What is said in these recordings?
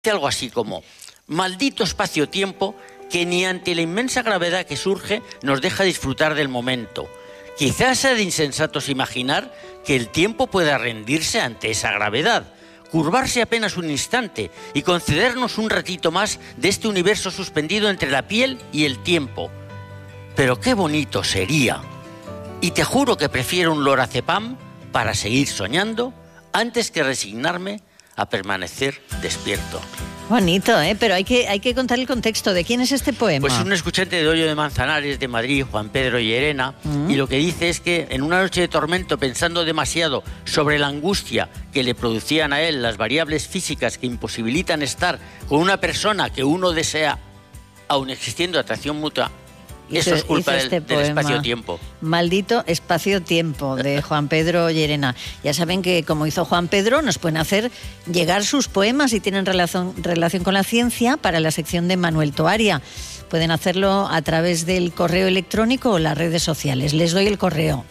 algo así como: maldito espacio-tiempo que ni ante la inmensa gravedad que surge nos deja disfrutar del momento. Quizás sea de insensatos imaginar que el tiempo pueda rendirse ante esa gravedad, curvarse apenas un instante y concedernos un ratito más de este universo suspendido entre la piel y el tiempo. Pero qué bonito sería. Y te juro que prefiero un lorazepam para seguir soñando antes que resignarme a permanecer despierto. Bonito, pero hay que contar el contexto. ¿De quién es este poema? Pues un escuchante de Hoyo de Manzanares, de Madrid, Juan Pedro Llerena, y lo que dice es que en una noche de tormento, pensando demasiado sobre la angustia que le producían a él las variables físicas que imposibilitan estar con una persona que uno desea, aun existiendo atracción mutua, eso es culpa del espacio-tiempo. Maldito espacio-tiempo, de Juan Pedro Llerena. Ya saben que, como hizo Juan Pedro, nos pueden hacer llegar sus poemas si tienen relación con la ciencia para la sección de Manuel Toaria. Pueden hacerlo a través del correo electrónico o las redes sociales. Les doy el correo: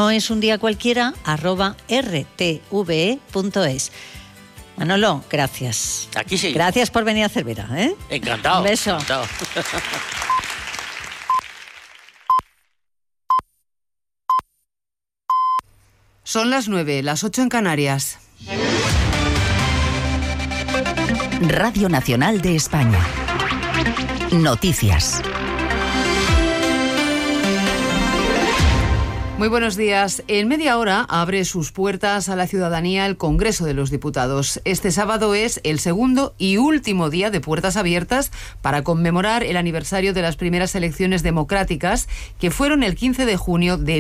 noesundiacualquiera@rtve.es. Manolo, gracias. Aquí sí. Gracias por venir a Cervera. Encantado. Un beso. Encantado. Son las 9, las 8 en Canarias. Radio Nacional de España. Noticias. Muy buenos días. En media hora abre sus puertas a la ciudadanía el Congreso de los Diputados. Este sábado es el segundo y último día de puertas abiertas para conmemorar el aniversario de las primeras elecciones democráticas, que fueron el 15 de junio de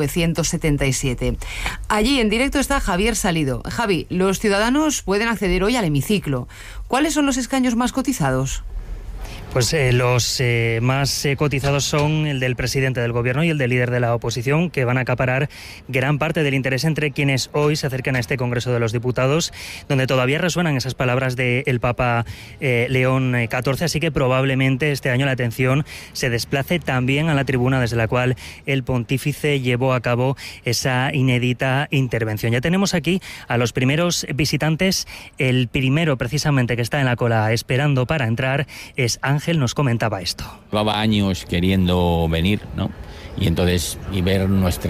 1977. Allí en directo está Javier Salido. Javi, los ciudadanos pueden acceder hoy al hemiciclo. ¿Cuáles son los escaños más cotizados? Pues los más cotizados son el del presidente del gobierno y el del líder de la oposición, que van a acaparar gran parte del interés entre quienes hoy se acercan a este Congreso de los Diputados, donde todavía resuenan esas palabras del Papa León XIV, así que probablemente este año la atención se desplace también a la tribuna desde la cual el pontífice llevó a cabo esa inédita intervención. Ya tenemos aquí a los primeros visitantes. El primero, precisamente, que está en la cola esperando para entrar es Ángel. Nos comentaba esto. Llevaba años queriendo venir, ¿no? Y entonces, ver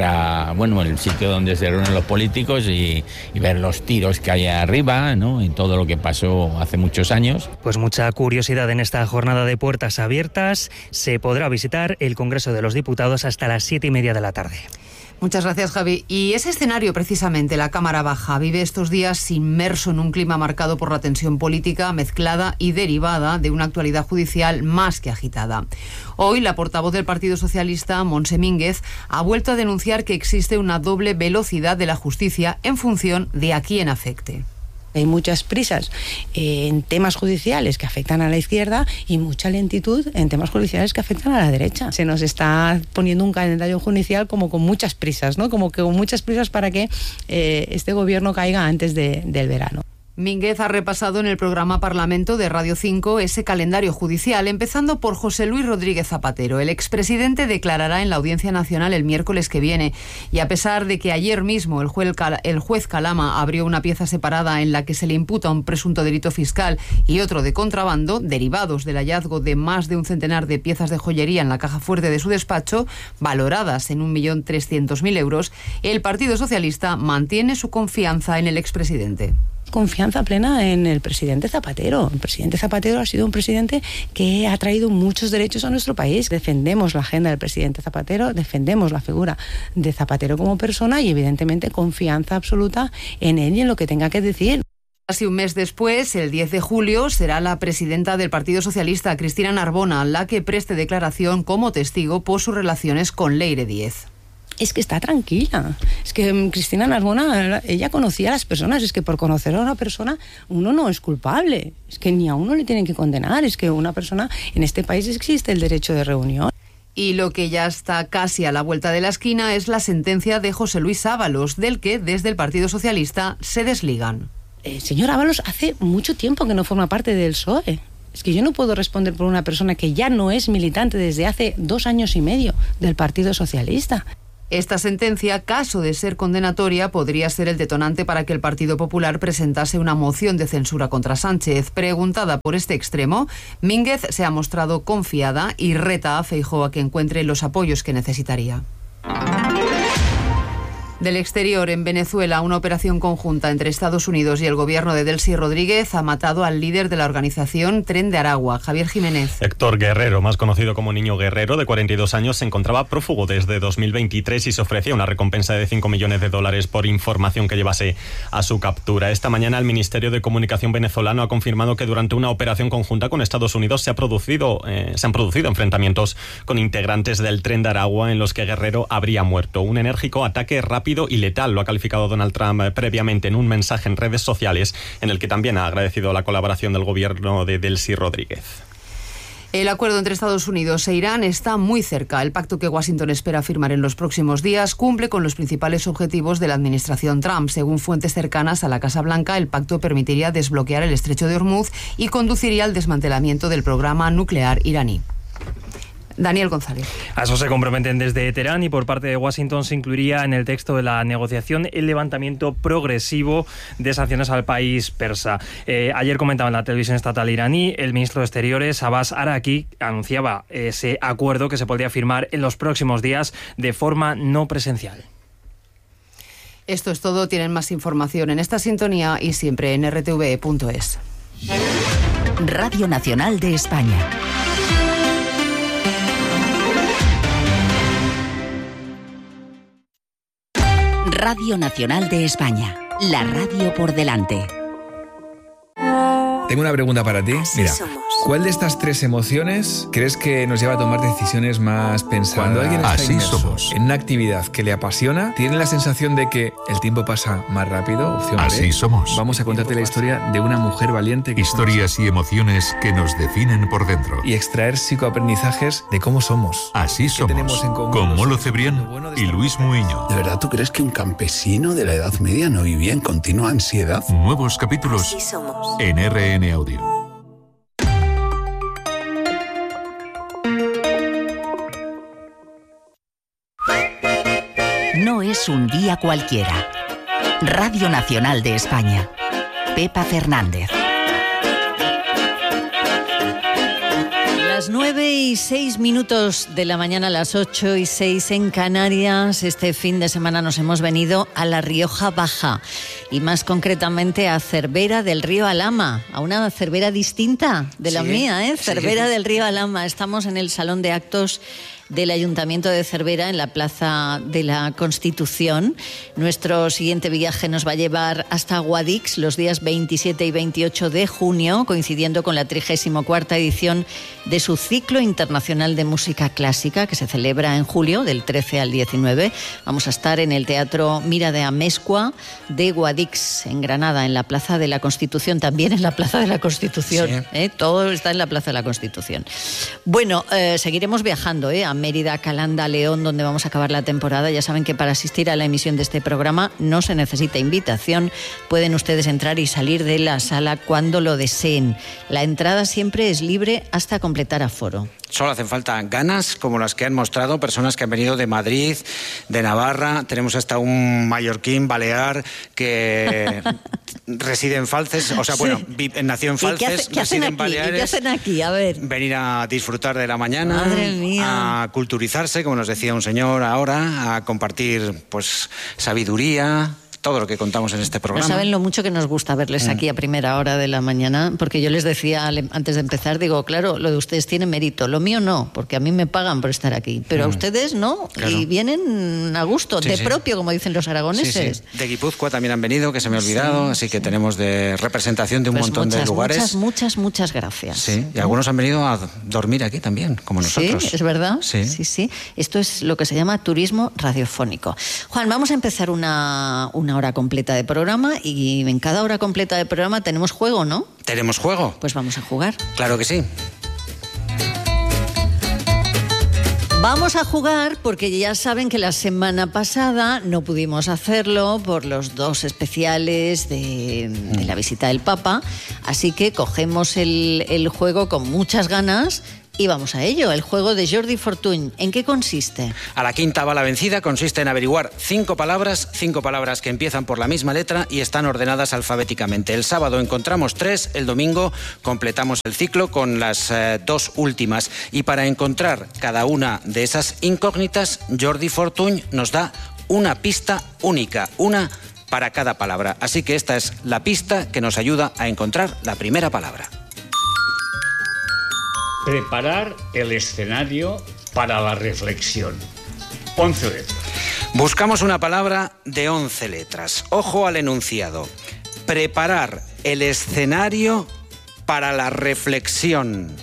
el sitio donde se reúnen los políticos y ver los tiros que hay arriba, ¿no? En todo lo que pasó hace muchos años. Pues mucha curiosidad en esta jornada de puertas abiertas. Se podrá visitar el Congreso de los Diputados hasta las 7:30 de la tarde. Muchas gracias, Javi. Y ese escenario, precisamente, la Cámara Baja, vive estos días inmerso en un clima marcado por la tensión política mezclada y derivada de una actualidad judicial más que agitada. Hoy, la portavoz del Partido Socialista, Montse Mínguez, ha vuelto a denunciar que existe una doble velocidad de la justicia en función de a quién afecte. Hay muchas prisas en temas judiciales que afectan a la izquierda y mucha lentitud en temas judiciales que afectan a la derecha. Se nos está poniendo un calendario judicial como con muchas prisas, ¿no? Como que con muchas prisas para que este gobierno caiga antes del verano. Mínguez ha repasado en el programa Parlamento de Radio 5 ese calendario judicial, empezando por José Luis Rodríguez Zapatero. El expresidente declarará en la Audiencia Nacional el miércoles que viene, y a pesar de que ayer mismo el juez Calama abrió una pieza separada en la que se le imputa un presunto delito fiscal y otro de contrabando, derivados del hallazgo de más de un centenar de piezas de joyería en la caja fuerte de su despacho, valoradas en 1.300.000 euros, el Partido Socialista mantiene su confianza en el expresidente. Confianza plena en el presidente Zapatero. El presidente Zapatero ha sido un presidente que ha traído muchos derechos a nuestro país. Defendemos la agenda del presidente Zapatero, defendemos la figura de Zapatero como persona y, evidentemente, confianza absoluta en él y en lo que tenga que decir. Casi un mes después, el 10 de julio, será la presidenta del Partido Socialista, Cristina Narbona, la que preste declaración como testigo por sus relaciones con Leire Díez. Es que está tranquila. Es que Cristina Narbona, ella conocía a las personas. Es que por conocer a una persona uno no es culpable. Es que ni a uno le tienen que condenar. Es que una persona, en este país existe el derecho de reunión. Y lo que ya está casi a la vuelta de la esquina es la sentencia de José Luis Ábalos, del que desde el Partido Socialista se desligan. Señor Ábalos hace mucho tiempo que no forma parte del PSOE. Es que yo no puedo responder por una persona que ya no es militante desde hace 2 años y medio del Partido Socialista. Esta sentencia, caso de ser condenatoria, podría ser el detonante para que el Partido Popular presentase una moción de censura contra Sánchez. Preguntada por este extremo, Mínguez se ha mostrado confiada y reta a Feijóo a que encuentre los apoyos que necesitaría. Del exterior, en Venezuela, una operación conjunta entre Estados Unidos y el gobierno de Delcy Rodríguez ha matado al líder de la organización Tren de Aragua, Javier Jiménez. Héctor Guerrero, más conocido como Niño Guerrero, de 42 años, se encontraba prófugo desde 2023 y se ofrecía una recompensa de $5 millones por información que llevase a su captura. Esta mañana el Ministerio de Comunicación venezolano ha confirmado que durante una operación conjunta con Estados Unidos se han producido enfrentamientos con integrantes del Tren de Aragua en los que Guerrero habría muerto. Un enérgico ataque rápido y letal, lo ha calificado Donald Trump previamente en un mensaje en redes sociales en el que también ha agradecido la colaboración del gobierno de Delcy Rodríguez. El acuerdo entre Estados Unidos e Irán está muy cerca. El pacto que Washington espera firmar en los próximos días cumple con los principales objetivos de la administración Trump. Según fuentes cercanas a la Casa Blanca, el pacto permitiría desbloquear el estrecho de Hormuz y conduciría al desmantelamiento del programa nuclear iraní. Daniel González. A eso se comprometen desde Teherán y por parte de Washington se incluiría en el texto de la negociación el levantamiento progresivo de sanciones al país persa. Ayer comentaba en la televisión estatal iraní, el ministro de Exteriores, Abbas Araqi, anunciaba ese acuerdo que se podría firmar en los próximos días de forma no presencial. Esto es todo. Tienen más información en esta sintonía y siempre en rtv.es. Radio Nacional de España. Radio Nacional de España, la radio por delante. Tengo una pregunta para ti. Mira, ¿cuál de estas tres emociones crees que nos lleva a tomar decisiones más pensadas? Cuando alguien está inmerso en una actividad que le apasiona, ¿tiene la sensación de que el tiempo pasa más rápido? Opción B. Así somos. Vamos a contarte la historia de una mujer valiente. Historias y emociones que nos definen por dentro. Y extraer psicoaprendizajes de cómo somos. Así somos. Con Molo Cebrián y Luis Muiño. ¿De verdad tú crees que un campesino de la Edad Media no vivía en continua ansiedad? Nuevos capítulos en RN Audio. No es un día cualquiera. Radio Nacional de España. Pepa Fernández. Las 9:06 de la mañana, las 8:06 en Canarias. Este fin de semana nos hemos venido a La Rioja Baja y más concretamente a Cervera del Río Alhama, a una Cervera distinta de la mía, ¿eh? Cervera del Río Alhama. Estamos en el Salón de Actos del Ayuntamiento de Cervera, en la Plaza de la Constitución. Nuestro siguiente viaje nos va a llevar hasta Guadix los días 27 y 28 de junio, coincidiendo con la 34ª edición de su ciclo internacional de música clásica, que se celebra en julio, del 13 al 19. Vamos a estar en el Teatro Mira de Amezcua de Guadix, en Granada, en la Plaza de la Constitución, también en la Plaza de la Constitución. Sí. Todo está en la Plaza de la Constitución. Bueno, seguiremos viajando, a Mérida, Calanda, León, donde vamos a acabar la temporada. Ya saben que para asistir a la emisión de este programa no se necesita invitación. Pueden ustedes entrar y salir de la sala cuando lo deseen. La entrada siempre es libre hasta completar aforo. Solo hacen falta ganas como las que han mostrado personas que han venido de Madrid, de Navarra. Tenemos hasta un mallorquín balear que reside en Falces, o sea, bueno, nació en Falces, reside en Baleares. ¿Qué hacen aquí? A ver. Venir a disfrutar de la mañana, madre mía, a culturizarse, como nos decía un señor ahora, a compartir pues sabiduría. Todo lo que contamos en este programa. No saben lo mucho que nos gusta verles aquí a primera hora de la mañana, porque yo les decía antes de empezar, digo, claro, lo de ustedes tiene mérito, lo mío no, porque a mí me pagan por estar aquí, pero a ustedes no, claro. Y vienen a gusto, propio, como dicen los aragoneses. De Guipúzcoa también han venido, que se me ha olvidado, así que tenemos de representación de un montón de lugares. Muchas gracias. Sí, y algunos han venido a dormir aquí también, como nosotros. Sí, es verdad. Sí. Esto es lo que se llama turismo radiofónico. Juan, vamos a empezar una hora completa de programa y en cada hora completa de programa tenemos juego, ¿no? ¿Tenemos juego? Pues vamos a jugar. Claro que sí. Vamos a jugar porque ya saben que la semana pasada no pudimos hacerlo por los 2 especiales de la visita del Papa, así que cogemos el juego con muchas ganas Y vamos a ello, el juego de Jordi Fortuny. ¿En qué consiste? A la quinta va la vencida. Consiste en averiguar 5 palabras que empiezan por la misma letra y están ordenadas alfabéticamente. El sábado encontramos 3, el domingo completamos el ciclo con las 2 últimas. Y para encontrar cada una de esas incógnitas, Jordi Fortuny nos da una pista única, una para cada palabra. Así que esta es la pista que nos ayuda a encontrar la primera palabra. Preparar el escenario para la reflexión. 11 letras. Buscamos una palabra de 11 letras. Ojo al enunciado. Preparar el escenario para la reflexión.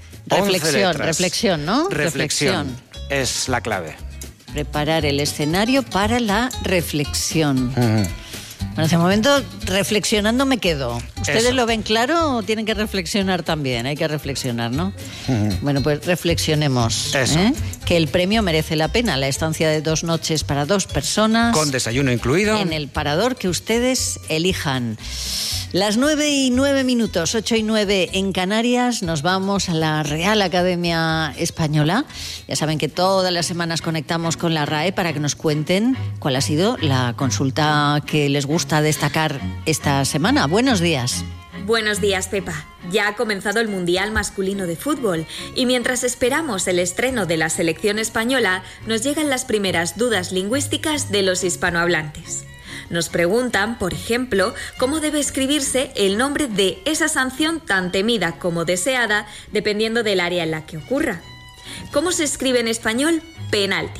Reflexión, ¿no? Reflexión. Es la clave. Preparar el escenario para la reflexión. Bueno, hace un momento reflexionando me quedo. ¿Ustedes lo ven claro o tienen que reflexionar también? Hay que reflexionar, ¿no? Bueno, pues reflexionemos. Que el premio merece la pena. La estancia de 2 noches para 2 personas. Con desayuno incluido. En el parador que ustedes elijan. Las 9:09, 8:09 en Canarias, nos vamos a la Real Academia Española. Ya saben que todas las semanas conectamos con la RAE para que nos cuenten cuál ha sido la consulta que les gusta destacar esta semana. Buenos días. Buenos días, Pepa. Ya ha comenzado el Mundial Masculino de Fútbol y mientras esperamos el estreno de la selección española, nos llegan las primeras dudas lingüísticas de los hispanohablantes. Nos preguntan, por ejemplo, cómo debe escribirse el nombre de esa sanción tan temida como deseada, dependiendo del área en la que ocurra. ¿Cómo se escribe en español? Penalti.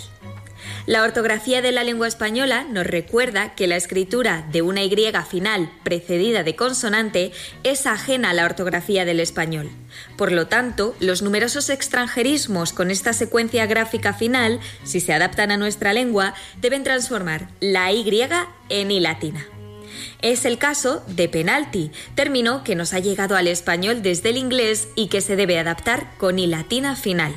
La ortografía de la lengua española nos recuerda que la escritura de una Y final precedida de consonante es ajena a la ortografía del español. Por lo tanto, los numerosos extranjerismos con esta secuencia gráfica final, si se adaptan a nuestra lengua, deben transformar la Y en I latina. Es el caso de penalti, término que nos ha llegado al español desde el inglés y que se debe adaptar con I latina final.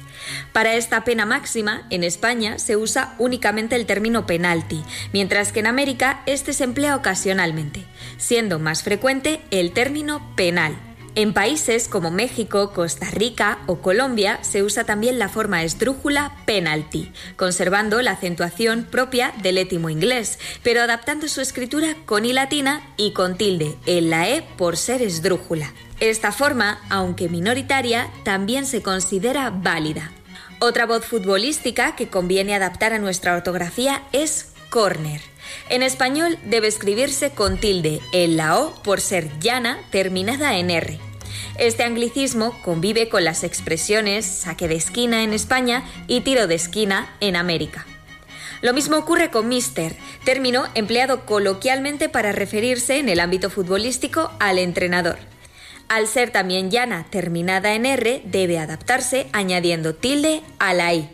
Para esta pena máxima, en España se usa únicamente el término penalti, mientras que en América este se emplea ocasionalmente, siendo más frecuente el término penal. En países como México, Costa Rica o Colombia se usa también la forma esdrújula penalty, conservando la acentuación propia del étimo inglés, pero adaptando su escritura con I latina y con tilde en la E por ser esdrújula. Esta forma, aunque minoritaria, también se considera válida. Otra voz futbolística que conviene adaptar a nuestra ortografía es córner. En español debe escribirse con tilde en la O por ser llana terminada en R. Este anglicismo convive con las expresiones saque de esquina en España y tiro de esquina en América. Lo mismo ocurre con mister, término empleado coloquialmente para referirse en el ámbito futbolístico al entrenador. Al ser también llana terminada en R, debe adaptarse añadiendo tilde a la I.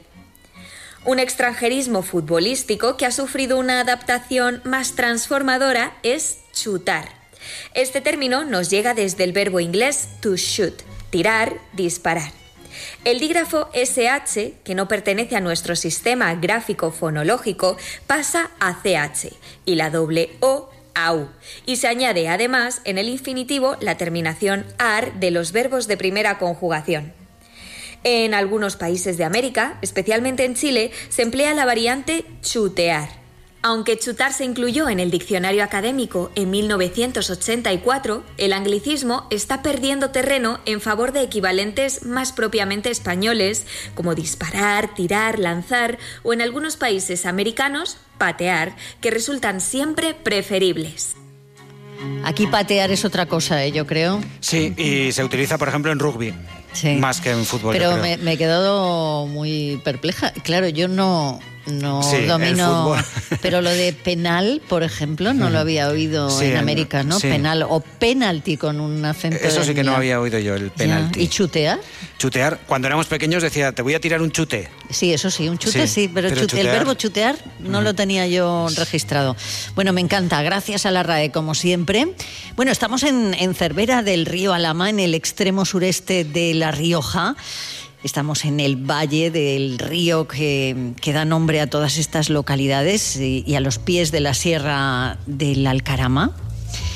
Un extranjerismo futbolístico que ha sufrido una adaptación más transformadora es chutar. Este término nos llega desde el verbo inglés to shoot, tirar, disparar. El dígrafo SH, que no pertenece a nuestro sistema gráfico fonológico, pasa a CH y la doble O a U. Y se añade además en el infinitivo la terminación AR de los verbos de primera conjugación. En algunos países de América, especialmente en Chile, se emplea la variante chutear. Aunque chutar se incluyó en el diccionario académico en 1984, el anglicismo está perdiendo terreno en favor de equivalentes más propiamente españoles, como disparar, tirar, lanzar o en algunos países americanos, patear, que resultan siempre preferibles. Aquí patear es otra cosa, yo creo. Sí, y se utiliza, por ejemplo, en rugby, más que en fútbol. Pero me he quedado muy perpleja. Claro, yo no domino, pero lo de penal, por ejemplo, no lo había oído en América, ¿no? Sí. Penal o penalti con un acento. Eso sí que no había oído yo, el penalti. ¿Y chutear? Chutear, cuando éramos pequeños decía, te voy a tirar un chute. Sí, eso sí, un chute sí, pero el verbo chutear no lo tenía yo registrado. Bueno, me encanta, gracias a la RAE, como siempre. Bueno, estamos en Cervera del río Alhama, en el extremo sureste de La Rioja. Estamos en el valle del río que da nombre a todas estas localidades y a los pies de la Sierra del Alcarama.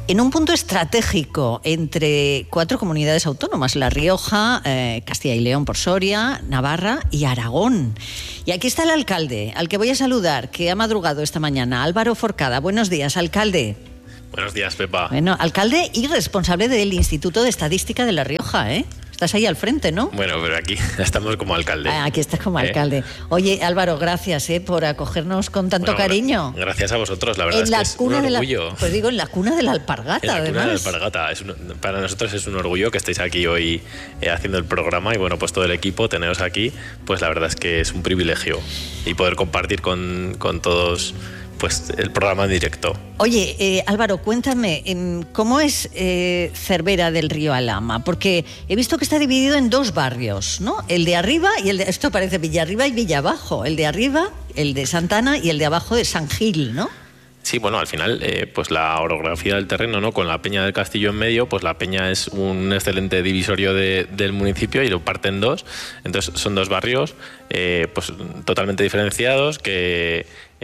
en un punto estratégico entre 4 comunidades autónomas, La Rioja, Castilla y León por Soria, Navarra y Aragón. Y aquí está el alcalde, al que voy a saludar, que ha madrugado esta mañana, Álvaro Forcada. Buenos días, alcalde. Buenos días, Pepa. Bueno, alcalde y responsable del Instituto de Estadística de La Rioja, ¿eh? Estás ahí al frente, ¿no? Bueno, pero aquí estamos como alcalde. Aquí estás como alcalde. Oye, Álvaro, gracias por acogernos con tanto cariño. Gracias a vosotros, la verdad es que es un orgullo. Pues digo, en la cuna de la alpargata, en la además. Cuna de la alpargata. Para nosotros es un orgullo que estéis aquí hoy haciendo el programa y bueno, pues todo el equipo, teneros aquí, pues la verdad es que es un privilegio y poder compartir con todos pues el programa en directo. Oye, Álvaro, cuéntame, ¿cómo es Cervera del Río Alhama? Porque he visto que está dividido en 2 barrios, ¿no? El de arriba y el de... Esto parece Villarriba y Villabajo. El de arriba, el de Santana, y el de abajo de San Gil, ¿no? Sí, bueno, al final, pues la orografía del terreno, ¿no? Con la Peña del Castillo en medio, pues la Peña es un excelente divisorio del municipio y lo parte en 2. Entonces son 2 barrios pues totalmente diferenciados que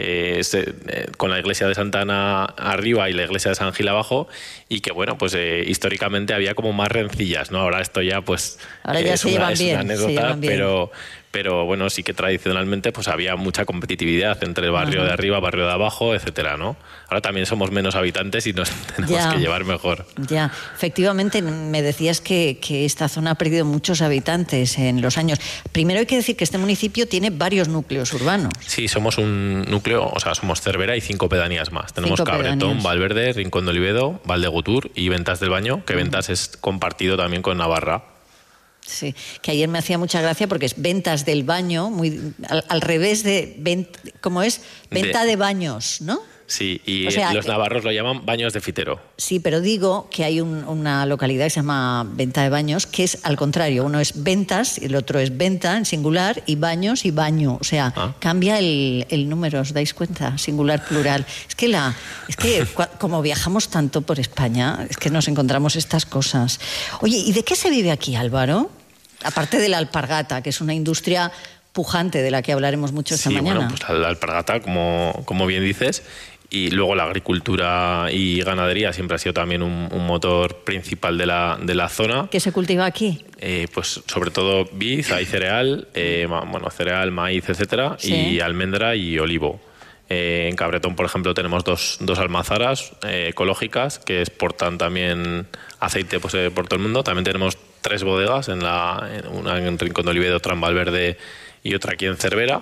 con la iglesia de Santana arriba y la iglesia de San Gil abajo, y que bueno, pues históricamente había como más rencillas, ¿no? Ahora esto ya pues ahora ya es una anécdota, pero bueno, sí que tradicionalmente pues había mucha competitividad entre el barrio de arriba, barrio de abajo, etcétera, ¿no? Ahora también somos menos habitantes y nos tenemos que llevar mejor. Ya, efectivamente me decías que esta zona ha perdido muchos habitantes en los años. Primero hay que decir que este municipio tiene varios núcleos urbanos. Sí, somos un núcleo, o sea, somos Cervera y 5 pedanías más. Tenemos Cabretón, Valverde, Rincón de Olivedo, Valdegutur y Ventas del Baño, que Ventas es compartido también con Navarra. Sí, que ayer me hacía mucha gracia porque es Ventas del Baño, muy al revés de ¿cómo es? Venta de baños, ¿no? Sí, y o sea, los navarros lo llaman baños de fitero. Sí, pero digo que hay una localidad que se llama Venta de Baños, que es al contrario. Uno es ventas y el otro es venta en singular, y baños y baño. O sea, cambia el número, ¿os dais cuenta? Singular, plural. Es que como viajamos tanto por España, es que nos encontramos estas cosas. Oye, ¿y de qué se vive aquí, Álvaro? Aparte de la alpargata, que es una industria pujante de la que hablaremos mucho esta mañana. Bueno, pues la alpargata, como bien dices, y luego la agricultura y ganadería siempre ha sido también un motor principal de la zona. ¿Qué se cultiva aquí? Pues sobre todo vid, hay cereal, cereal, maíz, etcétera, sí. Y almendra y olivo. En Cabretón, por ejemplo, tenemos dos almazaras ecológicas que exportan también aceite por todo el mundo. También tenemos 3 bodegas, una en Rincón de Olivedo, otra en Valverde y otra aquí en Cervera.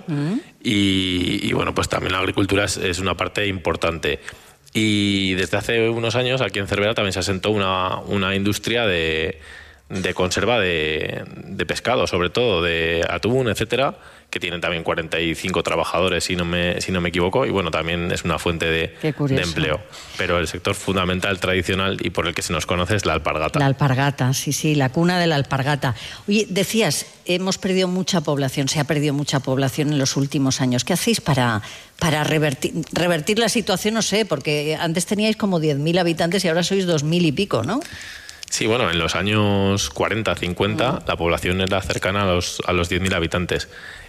Y bueno, pues también la agricultura es una parte importante. Y desde hace unos años aquí en Cervera también se asentó una industria de conserva de pescado, sobre todo de atún, etcétera, que tienen también 45 trabajadores, si no me equivoco, y bueno, también es una fuente de empleo. Pero el sector fundamental, tradicional y por el que se nos conoce es la alpargata. La alpargata, sí, la cuna de la alpargata. Oye, decías, hemos perdido mucha población, se ha perdido mucha población en los últimos años. ¿Qué hacéis para revertir la situación? No sé, porque antes teníais como 10.000 habitantes y ahora sois 2.000 y pico, ¿no? Sí, bueno, en los años 40, 50, la población era cercana a los 10.000 habitantes.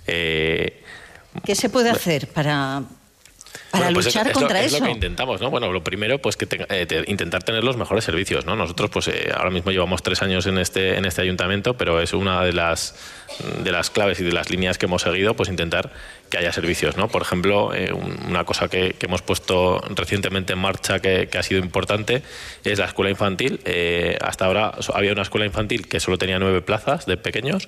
¿Qué se puede hacer para luchar contra eso? Es lo que intentamos, ¿no? Bueno, lo primero, pues intentar tener los mejores servicios, ¿no? Nosotros, pues ahora mismo llevamos 3 años en este ayuntamiento, pero es una de las claves y de las líneas que hemos seguido, pues intentar que haya servicios, ¿no? Por ejemplo, una cosa que hemos puesto recientemente en marcha que ha sido importante es la escuela infantil. Hasta ahora había una escuela infantil que solo tenía 9 plazas de pequeños,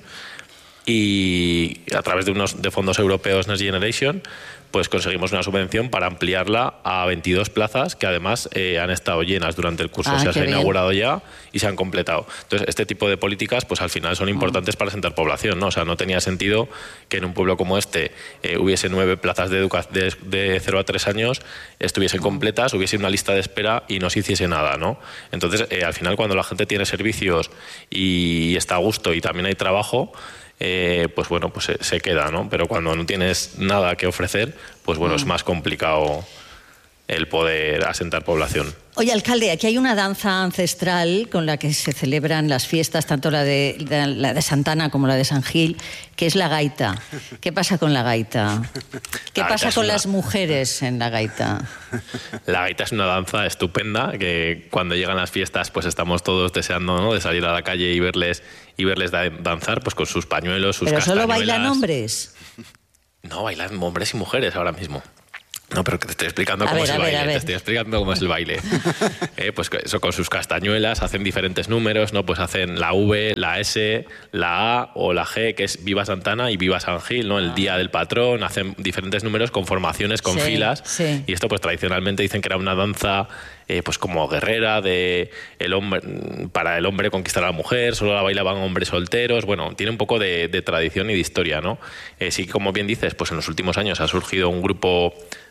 y a través de fondos europeos Next Generation pues conseguimos una subvención para ampliarla a 22 plazas que además han estado llenas durante el curso. Se ha inaugurado ya y se han completado. Entonces, este tipo de políticas pues al final son importantes para asentar población, ¿no? O sea, no tenía sentido que en un pueblo como este hubiese 9 plazas de 0 a 3 años, estuviesen completas, hubiese una lista de espera y no se hiciese nada, ¿no? Entonces, al final, cuando la gente tiene servicios y está a gusto y también hay trabajo, pues bueno, pues se queda, ¿no? Pero cuando no tienes nada que ofrecer, pues bueno, es más complicado el poder asentar población. Oye, alcalde, aquí hay una danza ancestral con la que se celebran las fiestas, tanto la de Santana como la de San Gil, que es la gaita. ¿Qué pasa con la gaita? ¿Qué pasa con las mujeres en la gaita? La gaita es una danza estupenda que cuando llegan las fiestas pues estamos todos deseando, ¿no?, de salir a la calle y verles danzar pues con sus pañuelos, sus castañuelas. ¿Pero solo bailan hombres? No, bailan hombres y mujeres ahora mismo. No, pero que te estoy explicando cómo es el baile. Te estoy explicando cómo es el baile. Pues eso, con sus castañuelas hacen diferentes números, ¿no? Pues hacen la V, la S, la A o la G, que es Viva Santana y Viva San Gil, ¿no? El día del patrón. Hacen diferentes números con formaciones, con filas. Sí. Y esto, pues tradicionalmente dicen que era una danza pues como guerrera de el hombre, para el hombre conquistar a la mujer, solo la bailaban hombres solteros. Bueno, tiene un poco de tradición y de historia, ¿no? Sí, como bien dices, pues en los últimos años ha surgido un grupo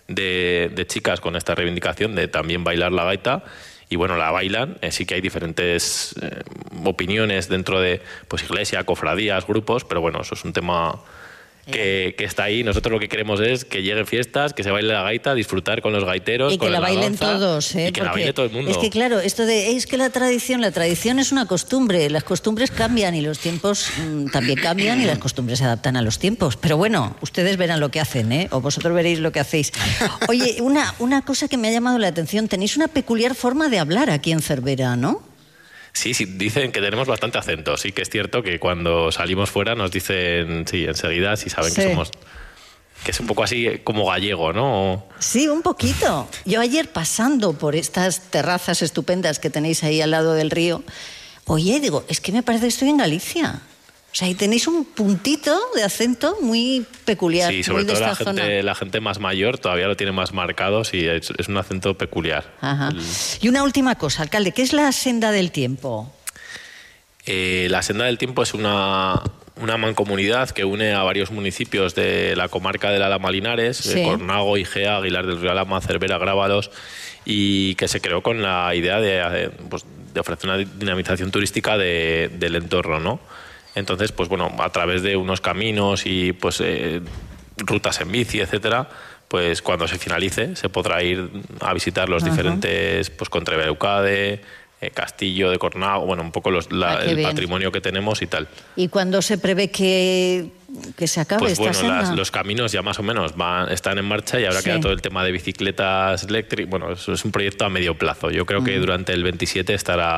de chicas con esta reivindicación de también bailar la gaita, y bueno, la bailan. Sí que hay diferentes opiniones dentro de pues iglesia, cofradías, grupos, pero bueno, eso es un tema que está ahí. Nosotros lo que queremos es que lleguen fiestas, que se baile la gaita, disfrutar con los gaiteros, y que la bailen todos, y que la baile todo el mundo. Es que claro, esto de es que la tradición es una costumbre, las costumbres cambian y los tiempos también cambian y las costumbres se adaptan a los tiempos. Pero bueno, ustedes verán lo que hacen, o vosotros veréis lo que hacéis. Oye, una cosa que me ha llamado la atención, tenéis una peculiar forma de hablar aquí en Cervera, ¿no? Sí, dicen que tenemos bastante acento. Sí que es cierto que cuando salimos fuera nos dicen, sí, enseguida, si saben que somos... Que es un poco así como gallego, ¿no? Sí, un poquito. Yo ayer pasando por estas terrazas estupendas que tenéis ahí al lado del río, oye, digo, es que me parece que estoy en Galicia. O sea, ahí tenéis un puntito de acento muy peculiar. Sí, sobre todo la gente más mayor todavía lo tiene más marcado, sí, es un acento peculiar. Ajá. Y una última cosa, alcalde, ¿qué es la Senda del Tiempo? La Senda del Tiempo es una mancomunidad que une a varios municipios de la comarca del Alhama Linares, Cornago, Igea, Aguilar del Río Alhama, Cervera, Grábalos, y que se creó con la idea de ofrecer una dinamización turística del entorno, ¿no? Entonces, pues bueno, a través de unos caminos y pues rutas en bici, etcétera, pues cuando se finalice se podrá ir a visitar los diferentes, pues Contrebeucade, Castillo de Cornago, bueno, un poco el patrimonio que tenemos y tal. ¿Y cuándo se prevé que se acabe esta senda? Los caminos ya más o menos están en marcha y ahora queda todo el tema de bicicletas eléctricas. Bueno, eso es un proyecto a medio plazo. Yo creo que durante el 27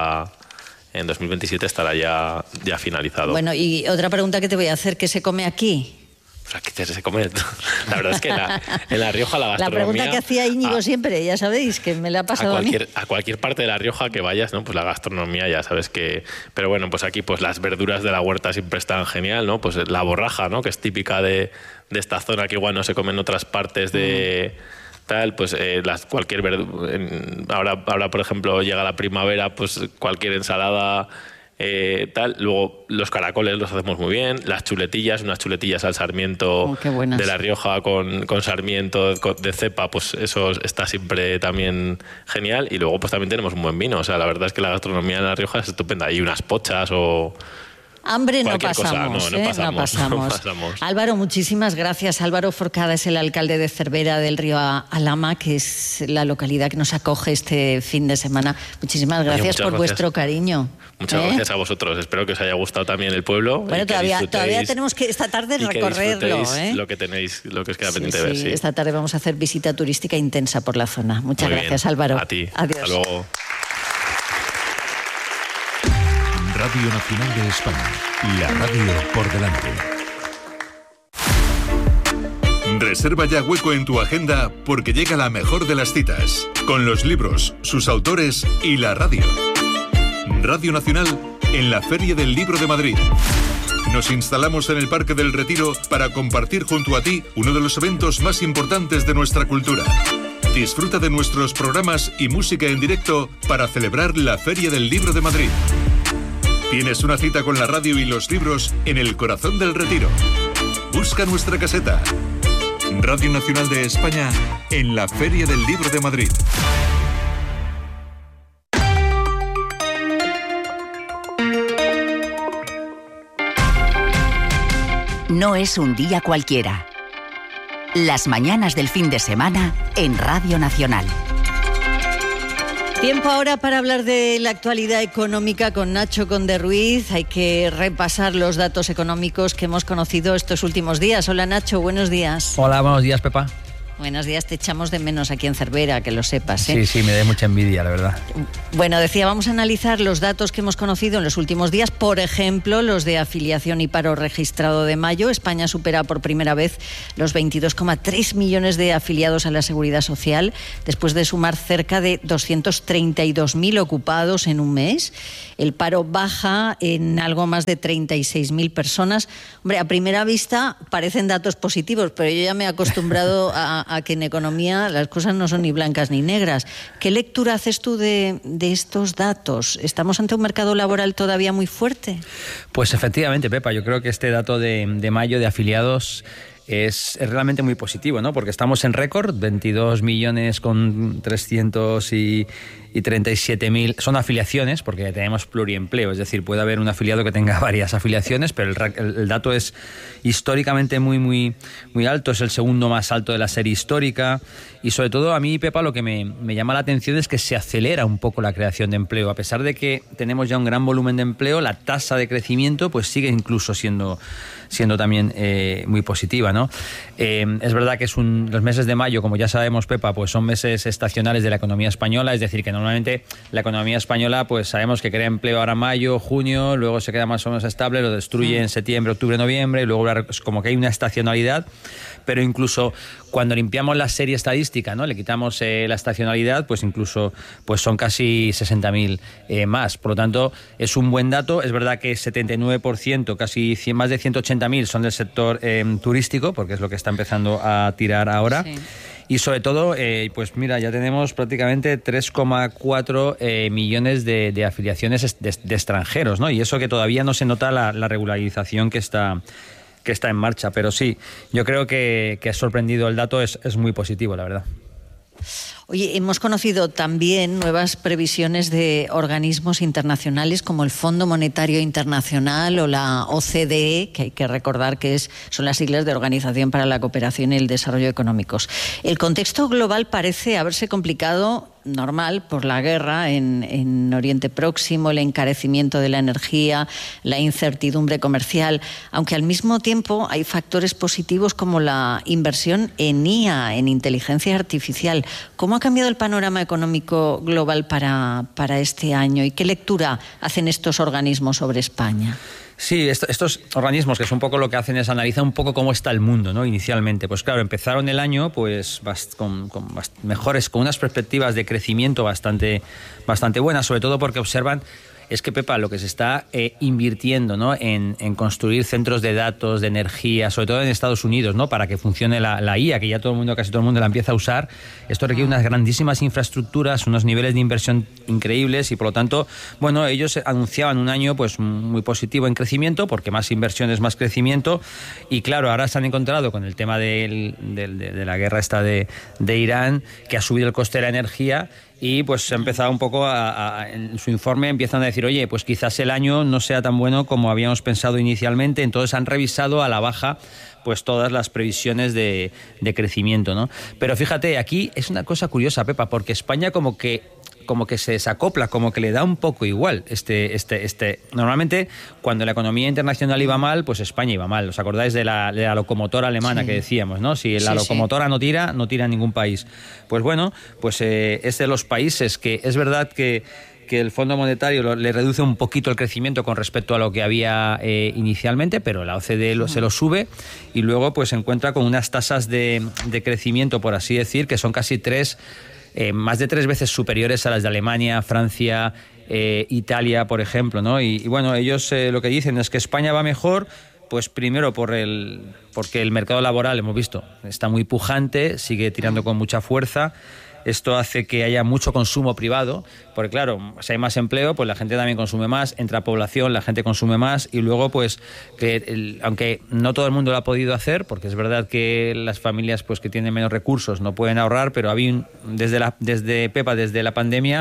en 2027 estará ya finalizado. Bueno, y otra pregunta que te voy a hacer, ¿qué se come aquí? Pues aquí se come. La verdad es que en La Rioja la gastronomía... La pregunta que hacía Íñigo siempre, ya sabéis, que me la ha pasado a cualquier parte de La Rioja que vayas, ¿no? Pues la gastronomía ya sabes que... Pero bueno, pues aquí pues las verduras de la huerta siempre están genial, ¿no? Pues la borraja, ¿no? Que es típica de esta zona, que igual no se come en otras partes de... Tal, pues cualquier verdura. Ahora, por ejemplo, llega la primavera, pues cualquier ensalada, tal. Luego los caracoles los hacemos muy bien, las chuletillas, unas chuletillas al sarmiento de La Rioja con sarmiento de cepa, pues eso está siempre también genial. Y luego pues también tenemos un buen vino, o sea, la verdad es que la gastronomía de La Rioja es estupenda. Y unas pochas o... Hambre no pasamos, no pasamos. Álvaro, muchísimas gracias. Álvaro Forcada es el alcalde de Cervera del Río Alhama, que es la localidad que nos acoge este fin de semana. Muchísimas gracias por vuestro cariño. Muchas gracias a vosotros. Espero que os haya gustado también el pueblo. Bueno, todavía tenemos que esta tarde recorrerlo. Lo que os queda pendiente de ver. Sí. Esta tarde vamos a hacer visita turística intensa por la zona. Muchas gracias, Álvaro. A ti. Adiós. Hasta luego. Radio Nacional de España, la radio por delante. Reserva ya hueco en tu agenda porque llega la mejor de las citas, con los libros, sus autores y la radio. Radio Nacional en la Feria del Libro de Madrid. Nos instalamos en el Parque del Retiro para compartir junto a ti uno de los eventos más importantes de nuestra cultura. Disfruta de nuestros programas y música en directo para celebrar la Feria del Libro de Madrid. Tienes una cita con la radio y los libros en el corazón del Retiro. Busca nuestra caseta. Radio Nacional de España en la Feria del Libro de Madrid. No es un día cualquiera. Las mañanas del fin de semana en Radio Nacional. Tiempo ahora para hablar de la actualidad económica con Nacho Conde Ruiz. Hay que repasar los datos económicos que hemos conocido estos últimos días. Hola Nacho, buenos días. Hola, buenos días, Pepa. Buenos días, te echamos de menos aquí en Cervera, que lo sepas, ¿eh? Sí, me da mucha envidia, la verdad. Bueno, decía, vamos a analizar los datos que hemos conocido en los últimos días. Por ejemplo, los de afiliación y paro registrado de mayo. España supera por primera vez los 22,3 millones de afiliados a la Seguridad Social, después de sumar cerca de 232.000 ocupados en un mes. El paro baja en algo más de 36.000 personas. Hombre, a primera vista parecen datos positivos, pero yo ya me he acostumbrado a que en economía las cosas no son ni blancas ni negras. ¿Qué lectura haces tú de estos datos? ¿Estamos ante un mercado laboral todavía muy fuerte? Pues efectivamente, Pepa, yo creo que este dato de mayo de afiliados es realmente muy positivo, ¿no? Porque estamos en récord, 22 millones con 337.000. Son afiliaciones, porque tenemos pluriempleo, es decir, puede haber un afiliado que tenga varias afiliaciones, pero el dato es históricamente muy alto, es el segundo más alto de la serie histórica, y sobre todo a mí, Pepa, lo que me llama la atención es que se acelera un poco la creación de empleo. A pesar de que tenemos ya un gran volumen de empleo, la tasa de crecimiento pues sigue incluso siendo también muy positiva, ¿no? Es verdad que los meses de mayo, como ya sabemos, Pepa, pues son meses estacionales de la economía española, es decir, que normalmente la economía española pues sabemos que crea empleo ahora en mayo, junio, luego se queda más o menos estable, lo destruye en septiembre, octubre, noviembre, y luego es como que hay una estacionalidad, pero incluso cuando limpiamos la serie estadística, ¿no? Le quitamos la estacionalidad, pues incluso pues son casi 60.000 más. Por lo tanto, es un buen dato. Es verdad que 79%, casi más de 180.000 son del sector turístico, porque es lo que está empezando a tirar ahora. Sí. Y sobre todo, pues mira, ya tenemos prácticamente 3,4 millones de afiliaciones de extranjeros, ¿no? Y eso que todavía no se nota la regularización que está en marcha, pero sí, yo creo que ha sorprendido el dato, es muy positivo, la verdad. Oye, hemos conocido también nuevas previsiones de organismos internacionales como el Fondo Monetario Internacional o la OCDE, que hay que recordar que son las siglas de Organización para la Cooperación y el Desarrollo Económicos. El contexto global parece haberse complicado, normal, por la guerra en Oriente Próximo, el encarecimiento de la energía, la incertidumbre comercial, aunque al mismo tiempo hay factores positivos como la inversión en IA, en inteligencia artificial. ¿Cómo ha cambiado el panorama económico global para este año y qué lectura hacen estos organismos sobre España? Sí, estos organismos, que es un poco lo que hacen, es analizar un poco cómo está el mundo, ¿no? Inicialmente, pues claro, empezaron el año pues con mejores, con unas perspectivas de crecimiento bastante buenas, sobre todo porque observan es que, Pepa, lo que se está invirtiendo, ¿no? en construir centros de datos, de energía, sobre todo en Estados Unidos, ¿no? Para que funcione la IA, que ya casi todo el mundo la empieza a usar. Esto requiere unas grandísimas infraestructuras, unos niveles de inversión increíbles y, por lo tanto, bueno, ellos anunciaban un año pues muy positivo en crecimiento, porque más inversión es más crecimiento, y claro, ahora se han encontrado con el tema de la guerra esta de Irán, que ha subido el coste de la energía. Y pues se ha empezado un poco en su informe empiezan a decir, oye, pues quizás el año no sea tan bueno como habíamos pensado inicialmente, entonces han revisado a la baja pues todas las previsiones de crecimiento, ¿no? Pero fíjate, aquí es una cosa curiosa, Pepa, porque España como que se desacopla, como que le da un poco igual. Normalmente, cuando la economía internacional iba mal, pues España iba mal. ¿Os acordáis de la locomotora alemana que decíamos, ¿no? Si la locomotora no tira ningún país. Pues bueno, pues es de los países que es verdad que el Fondo Monetario le reduce un poquito el crecimiento con respecto a lo que había inicialmente, pero la OCDE se lo sube y luego pues se encuentra con unas tasas de crecimiento, por así decir, que son casi más de 3 veces superiores a las de Alemania, Francia, Italia, por ejemplo, ¿no? Y bueno, ellos lo que dicen es que España va mejor, pues primero porque el mercado laboral, hemos visto, está muy pujante, sigue tirando con mucha fuerza. Esto hace que haya mucho consumo privado, porque claro, si hay más empleo, pues la gente también consume más, entra población, la gente consume más, y luego pues aunque no todo el mundo lo ha podido hacer, porque es verdad que las familias pues que tienen menos recursos no pueden ahorrar, pero desde la pandemia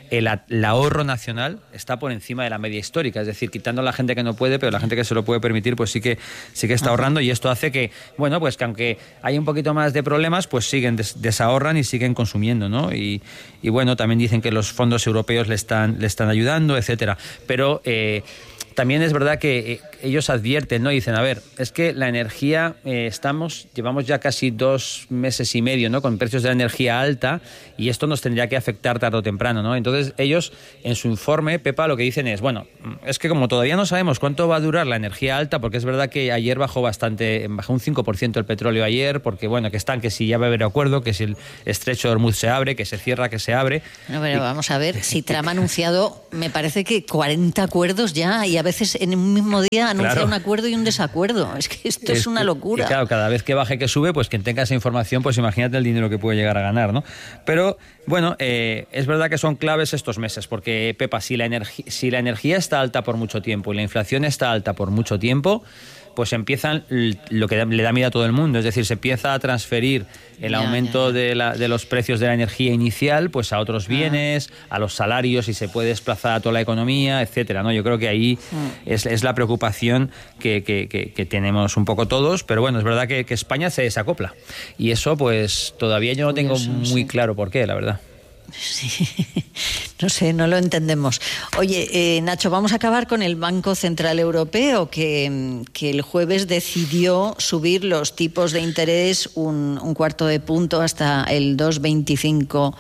el ahorro nacional está por encima de la media histórica, es decir, quitando a la gente que no puede, pero la gente que se lo puede permitir, pues sí que está ahorrando, y esto hace que, bueno, pues que aunque hay un poquito más de problemas, pues siguen, desahorran y siguen consumiendo, ¿no? Y bueno, también dicen que los fondos europeos le están ayudando, etcétera. Pero también es verdad que ellos advierten, ¿no? Dicen, a ver, es que la energía, llevamos ya casi 2 meses y medio, ¿no?, con precios de la energía alta, y esto nos tendría que afectar tarde o temprano, ¿no? Entonces ellos, en su informe, Pepa, lo que dicen es, bueno, es que como todavía no sabemos cuánto va a durar la energía alta, porque es verdad que ayer bajó un 5% el petróleo ayer, porque bueno, que si ya va a haber acuerdo, que si el estrecho de Hormuz se abre, que se cierra, que se abre. No, pero vamos a ver, si Trump ha anunciado, me parece que 40 acuerdos ya, y a veces en un mismo día anuncia un acuerdo y un desacuerdo. Es que esto es una locura. Y claro, cada vez que baje, que sube, pues quien tenga esa información, pues imagínate el dinero que puede llegar a ganar, ¿no? Pero bueno, es verdad que son claves estos meses, porque Pepa, si la energía está alta por mucho tiempo y la inflación está alta por mucho tiempo, pues empiezan lo que le da miedo a todo el mundo, es decir, se empieza a transferir el aumento de los precios de la energía inicial, pues a otros bienes, a los salarios, y se puede desplazar a toda la economía, etcétera, ¿no? Yo creo que ahí es la preocupación que tenemos un poco todos, pero bueno, es verdad que España se desacopla, y eso pues todavía yo no tengo muy claro por qué, la verdad. Sí, no sé, no lo entendemos. Oye, Nacho, vamos a acabar con el Banco Central Europeo, que el jueves decidió subir los tipos de interés un cuarto de punto hasta el 2,25%.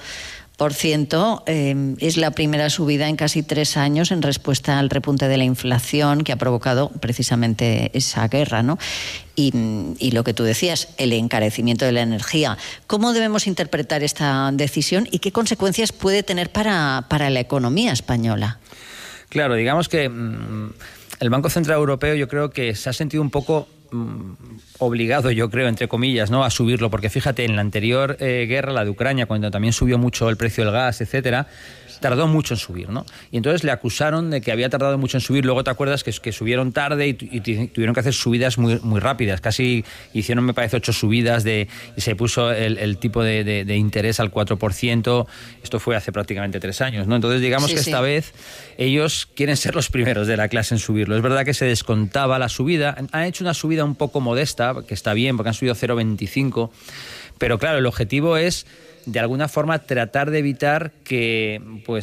Es la primera subida en casi 3 años en respuesta al repunte de la inflación que ha provocado precisamente esa guerra, ¿no? Y lo que tú decías, el encarecimiento de la energía. ¿Cómo debemos interpretar esta decisión y qué consecuencias puede tener para la economía española? Claro, digamos que el Banco Central Europeo, yo creo que se ha sentido un poco obligado, yo creo, entre comillas, ¿no?, a subirlo, porque fíjate, en la anterior guerra, la de Ucrania, cuando también subió mucho el precio del gas, etcétera, tardó mucho en subir, ¿no? Y entonces le acusaron de que había tardado mucho en subir. Luego te acuerdas que subieron tarde y tuvieron que hacer subidas muy, muy rápidas. Casi hicieron, me parece, 8 subidas y se puso el tipo de interés al 4%. Esto fue hace prácticamente 3 años, ¿no? Entonces digamos que esta vez ellos quieren ser los primeros de la clase en subirlo. Es verdad que se descontaba la subida. Han hecho una subida un poco modesta, que está bien, porque han subido 0,25. Pero claro, el objetivo es, de alguna forma, tratar de evitar que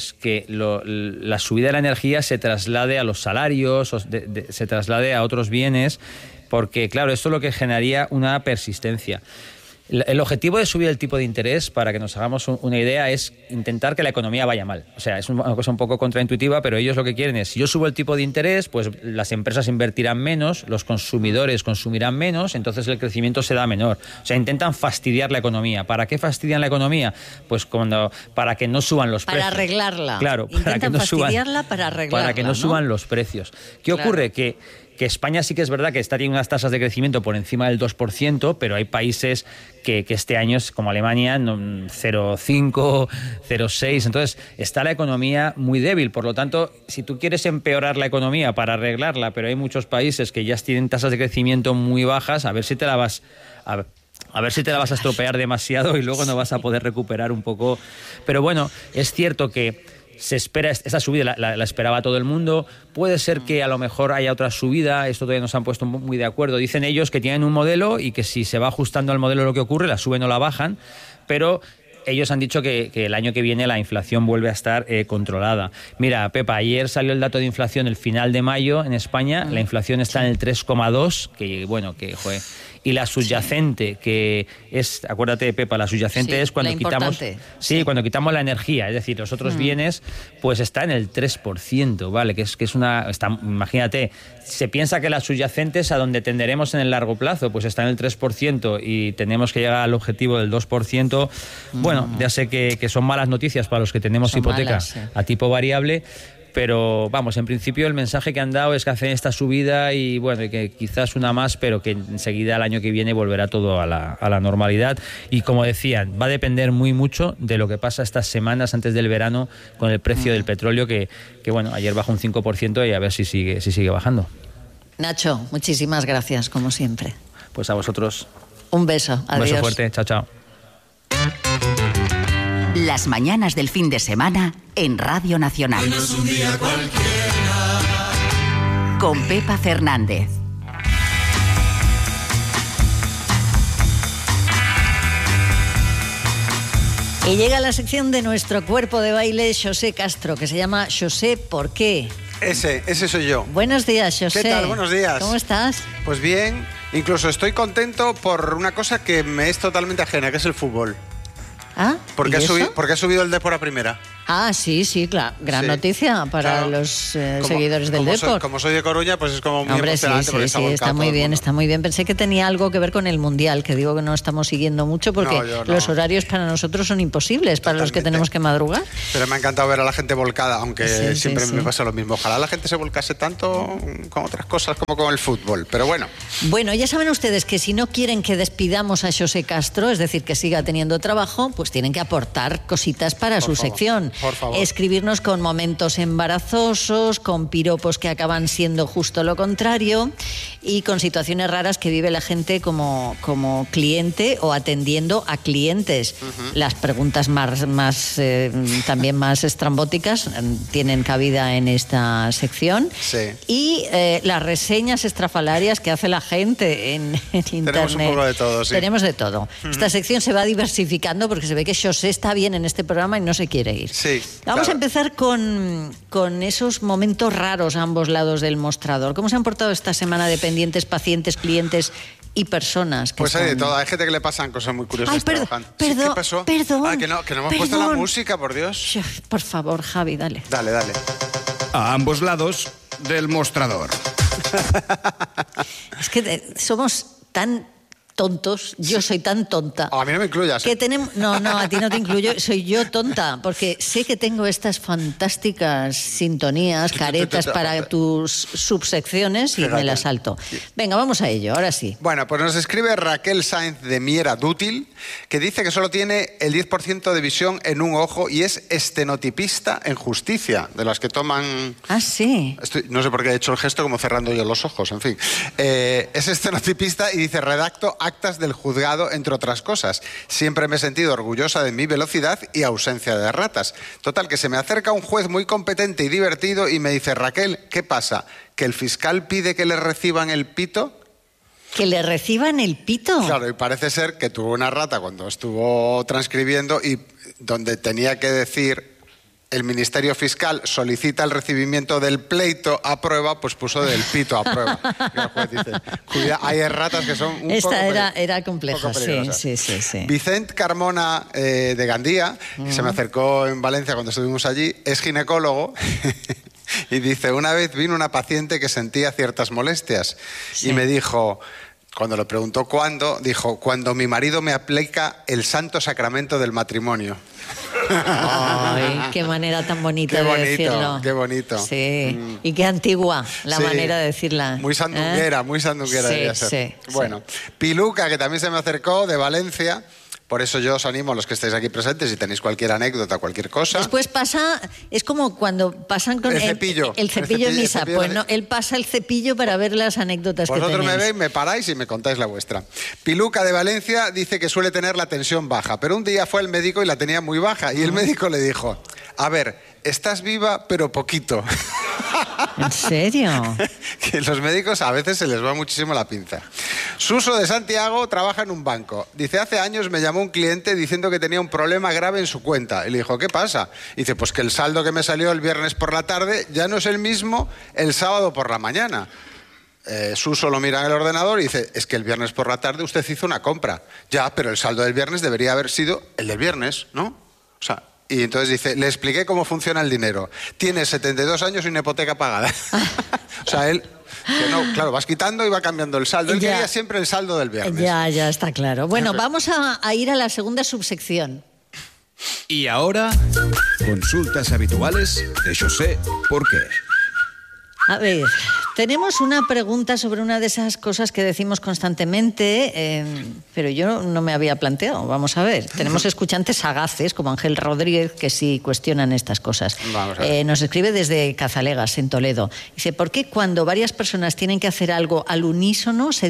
la subida de la energía se traslade a los salarios, se traslade a otros bienes, porque claro, esto es lo que generaría una persistencia. El objetivo de subir el tipo de interés, para que nos hagamos una idea, es intentar que la economía vaya mal. O sea, es una cosa un poco contraintuitiva, pero ellos lo que quieren es, si yo subo el tipo de interés, pues las empresas invertirán menos, los consumidores consumirán menos, entonces el crecimiento será menor. O sea, intentan fastidiar la economía. ¿Para qué fastidian la economía? Pues para que no suban los precios. Para arreglarla. Claro, para que no suban los precios. ¿Qué ocurre? Que España sí que es verdad que tiene unas tasas de crecimiento por encima del 2%, pero hay países que este año, como Alemania, 0,5, 0,6. Entonces está la economía muy débil. Por lo tanto, si tú quieres empeorar la economía para arreglarla, pero hay muchos países que ya tienen tasas de crecimiento muy bajas, a ver si te la vas a estropear demasiado y luego no vas a poder recuperar un poco. Pero bueno, es cierto que se espera, esa subida la esperaba todo el mundo. Puede ser que a lo mejor haya otra subida, esto todavía no se han puesto muy de acuerdo. Dicen ellos que tienen un modelo y que si se va ajustando al modelo lo que ocurre, la suben o la bajan, pero ellos han dicho que el año que viene la inflación vuelve a estar controlada. Mira, Pepa, ayer salió el dato de inflación el final de mayo en España, la inflación está en el 3,2, y la subyacente, que es, acuérdate, Pepa, la subyacente es cuando cuando quitamos la energía, es decir, los otros bienes, pues está en el 3%, ¿vale? Que es una, imagínate, se piensa que la subyacente es a donde tenderemos en el largo plazo, pues está en el 3% y tenemos que llegar al objetivo del 2%. Bueno, ya sé que son malas noticias para los que tenemos hipoteca a tipo variable, pero vamos, en principio el mensaje que han dado es que hacen esta subida y bueno, y que quizás una más, pero que enseguida el año que viene volverá todo a la normalidad. Y como decían, va a depender mucho de lo que pasa estas semanas antes del verano con el precio del petróleo, que bueno, ayer bajó un 5% y a ver si sigue bajando. Nacho, muchísimas gracias, como siempre. Pues a vosotros. Un beso, adiós. Un beso fuerte, chao. Las mañanas del fin de semana en Radio Nacional. Hoy no es un día cualquiera. Con Pepa Fernández. Y llega la sección de nuestro cuerpo de baile, José Castro, que se llama José ¿Por qué? Ese soy yo. Buenos días, José. ¿Qué tal? Buenos días. ¿Cómo estás? Pues bien, incluso estoy contento por una cosa que me es totalmente ajena, que es el fútbol. ¿Ah? Porque ha subido el Depor a primera. Ah, sí, claro. Gran noticia para los seguidores del Depor. Como soy de Coruña, pues es como muy emocionante. Sí, está muy bien. Pensé que tenía algo que ver con el Mundial, que digo que no estamos siguiendo mucho porque los horarios para nosotros son imposibles, para los que tenemos que madrugar. Pero me ha encantado ver a la gente volcada, aunque siempre me pasa lo mismo. Ojalá la gente se volcase tanto con otras cosas como con el fútbol, pero bueno. Bueno, ya saben ustedes que si no quieren que despidamos a José Castro, es decir, que siga teniendo trabajo, pues tienen que aportar cositas para su sección. Por favor. Escribirnos con momentos embarazosos, con piropos que acaban siendo justo lo contrario y con situaciones raras que vive la gente como cliente o atendiendo a clientes. Las preguntas también más estrambóticas tienen cabida en esta sección. Sí. Y las reseñas estrafalarias que hace la gente en Internet. Tenemos un poco de todo, sí. Tenemos de todo. Esta sección se va diversificando porque se ve que José está bien en este programa y no se quiere ir. Sí. Vamos a empezar con esos momentos raros a ambos lados del mostrador. ¿Cómo se han portado esta semana dependientes, pacientes, clientes y personas? Pues hay de todo. Hay gente que le pasan cosas muy curiosas. Perdón. ¿Qué pasó? Perdón. Que no hemos puesto la música, por Dios. Por favor, Javi, dale. Dale. A ambos lados del mostrador. Es que somos tan tontos, yo soy tan tonta. A mí no me incluyas. Que tenemos, no, a ti no te incluyo, soy yo tonta, porque sé que tengo estas fantásticas sintonías, caretas para tus subsecciones y me las salto. Venga, vamos a ello, ahora sí. Bueno, pues nos escribe Raquel Sáenz de Miera Dútil, que dice que solo tiene el 10% de visión en un ojo y es estenotipista en justicia, de las que toman... Ah, sí. No sé por qué he hecho el gesto como cerrando yo los ojos, en fin. Es estenotipista y dice, redacto actas del juzgado, entre otras cosas. Siempre me he sentido orgullosa de mi velocidad y ausencia de ratas. Total, que se me acerca un juez muy competente y divertido y me dice, Raquel, ¿qué pasa? ¿Que el fiscal pide que le reciban el pito? ¿Que le reciban el pito? Claro, y parece ser que tuvo una rata cuando estuvo transcribiendo y donde tenía que decir... El Ministerio Fiscal solicita el recibimiento del pleito a prueba, pues puso del pito a prueba. Y el juez dice, cuidado, hay erratas que son un Esta poco era compleja, sí. Vicente Carmona de Gandía, que se me acercó en Valencia cuando estuvimos allí, es ginecólogo y dice, una vez vino una paciente que sentía ciertas molestias y me dijo... Cuando le preguntó cuándo, dijo, cuando mi marido me aplica el santo sacramento del matrimonio. Ay, qué manera tan bonita de decirlo. Qué bonito. Sí, y qué antigua la manera de decirla. Muy sandunguera, debía ser. Bueno, Piluca, que también se me acercó, de Valencia... Por eso yo os animo a los que estáis aquí presentes, si tenéis cualquier anécdota, cualquier cosa. Después pasa, es como cuando pasan con el cepillo. El cepillo en misa. Pues no, él pasa el cepillo para ver las anécdotas que tenéis. Vosotros me veis, me paráis y me contáis la vuestra. Piluca de Valencia dice que suele tener la tensión baja, pero un día fue al médico y la tenía muy baja. Y el médico le dijo, a ver, estás viva, pero poquito. ¿En serio? Que los médicos a veces se les va muchísimo la pinza. Suso de Santiago trabaja en un banco. Dice, hace años me llamó un cliente diciendo que tenía un problema grave en su cuenta. Y le dijo, ¿qué pasa? Dice, pues que el saldo que me salió el viernes por la tarde ya no es el mismo el sábado por la mañana. Suso lo mira en el ordenador y dice, es que el viernes por la tarde usted hizo una compra. Ya, pero el saldo del viernes debería haber sido el del viernes, ¿no? O sea... Y entonces dice, le expliqué cómo funciona el dinero. Tiene 72 años y una hipoteca pagada. O sea, él... Que no, claro, vas quitando y va cambiando el saldo. Él quería siempre el saldo del viernes. Ya está claro. Bueno, vamos a ir a la segunda subsección. Y ahora, consultas habituales de José ¿Por qué? A ver, tenemos una pregunta sobre una de esas cosas que decimos constantemente, pero yo no me había planteado. Vamos a ver, tenemos escuchantes sagaces como Ángel Rodríguez que sí cuestionan estas cosas. Nos escribe desde Cazalegas, en Toledo. Dice, ¿por qué cuando varias personas tienen que hacer algo al unísono se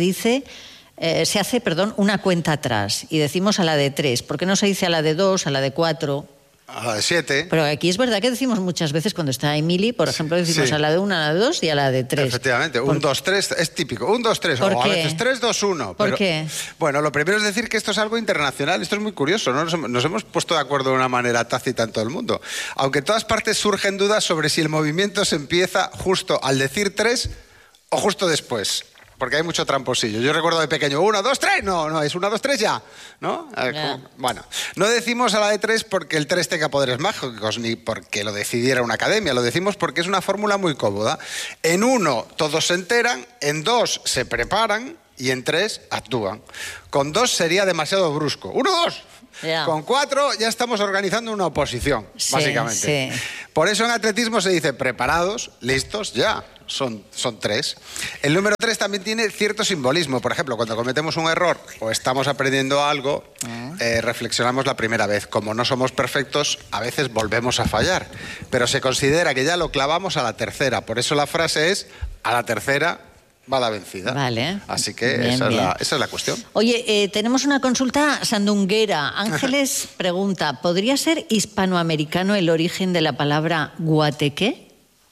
hace una cuenta atrás y decimos a la de 3? ¿Por qué no se dice a la de 2, a la de 4? A la de 7. Pero aquí es verdad que decimos muchas veces cuando está Emily, por ejemplo, decimos a la de 1, a la de 2 y a la de 3. Efectivamente, 1, 2, 3 es típico. 1, 2, 3 o a veces 3, 2, 1. ¿Por qué? Bueno, lo primero es decir que esto es algo internacional. Esto es muy curioso, ¿no? Nos hemos puesto de acuerdo de una manera tácita en todo el mundo. Aunque en todas partes surgen dudas sobre si el movimiento se empieza justo al decir 3 o justo después. Porque hay mucho tramposillo. Yo recuerdo de pequeño, 1, 2, 3, no, es 1, 2, 3 ya, ¿no? Bueno, no decimos a la de 3 porque el 3 tenga poderes mágicos, ni porque lo decidiera una academia, lo decimos porque es una fórmula muy cómoda. En 1 todos se enteran, en 2 se preparan y en 3 actúan. Con 2 sería demasiado brusco. 1, 2. Con 4 ya estamos organizando una oposición, básicamente. Sí. Por eso en atletismo se dice preparados, listos, ya. Son 3. El número 3 también tiene cierto simbolismo. Por ejemplo, cuando cometemos un error o estamos aprendiendo algo, reflexionamos la primera vez. Como no somos perfectos, a veces volvemos a fallar. Pero se considera que ya lo clavamos a la tercera. Por eso la frase es, a la tercera va la vencida. Vale. Así que Bien, esa es la cuestión. Oye, tenemos una consulta sandunguera. Ángeles pregunta, ¿podría ser hispanoamericano el origen de la palabra guateque?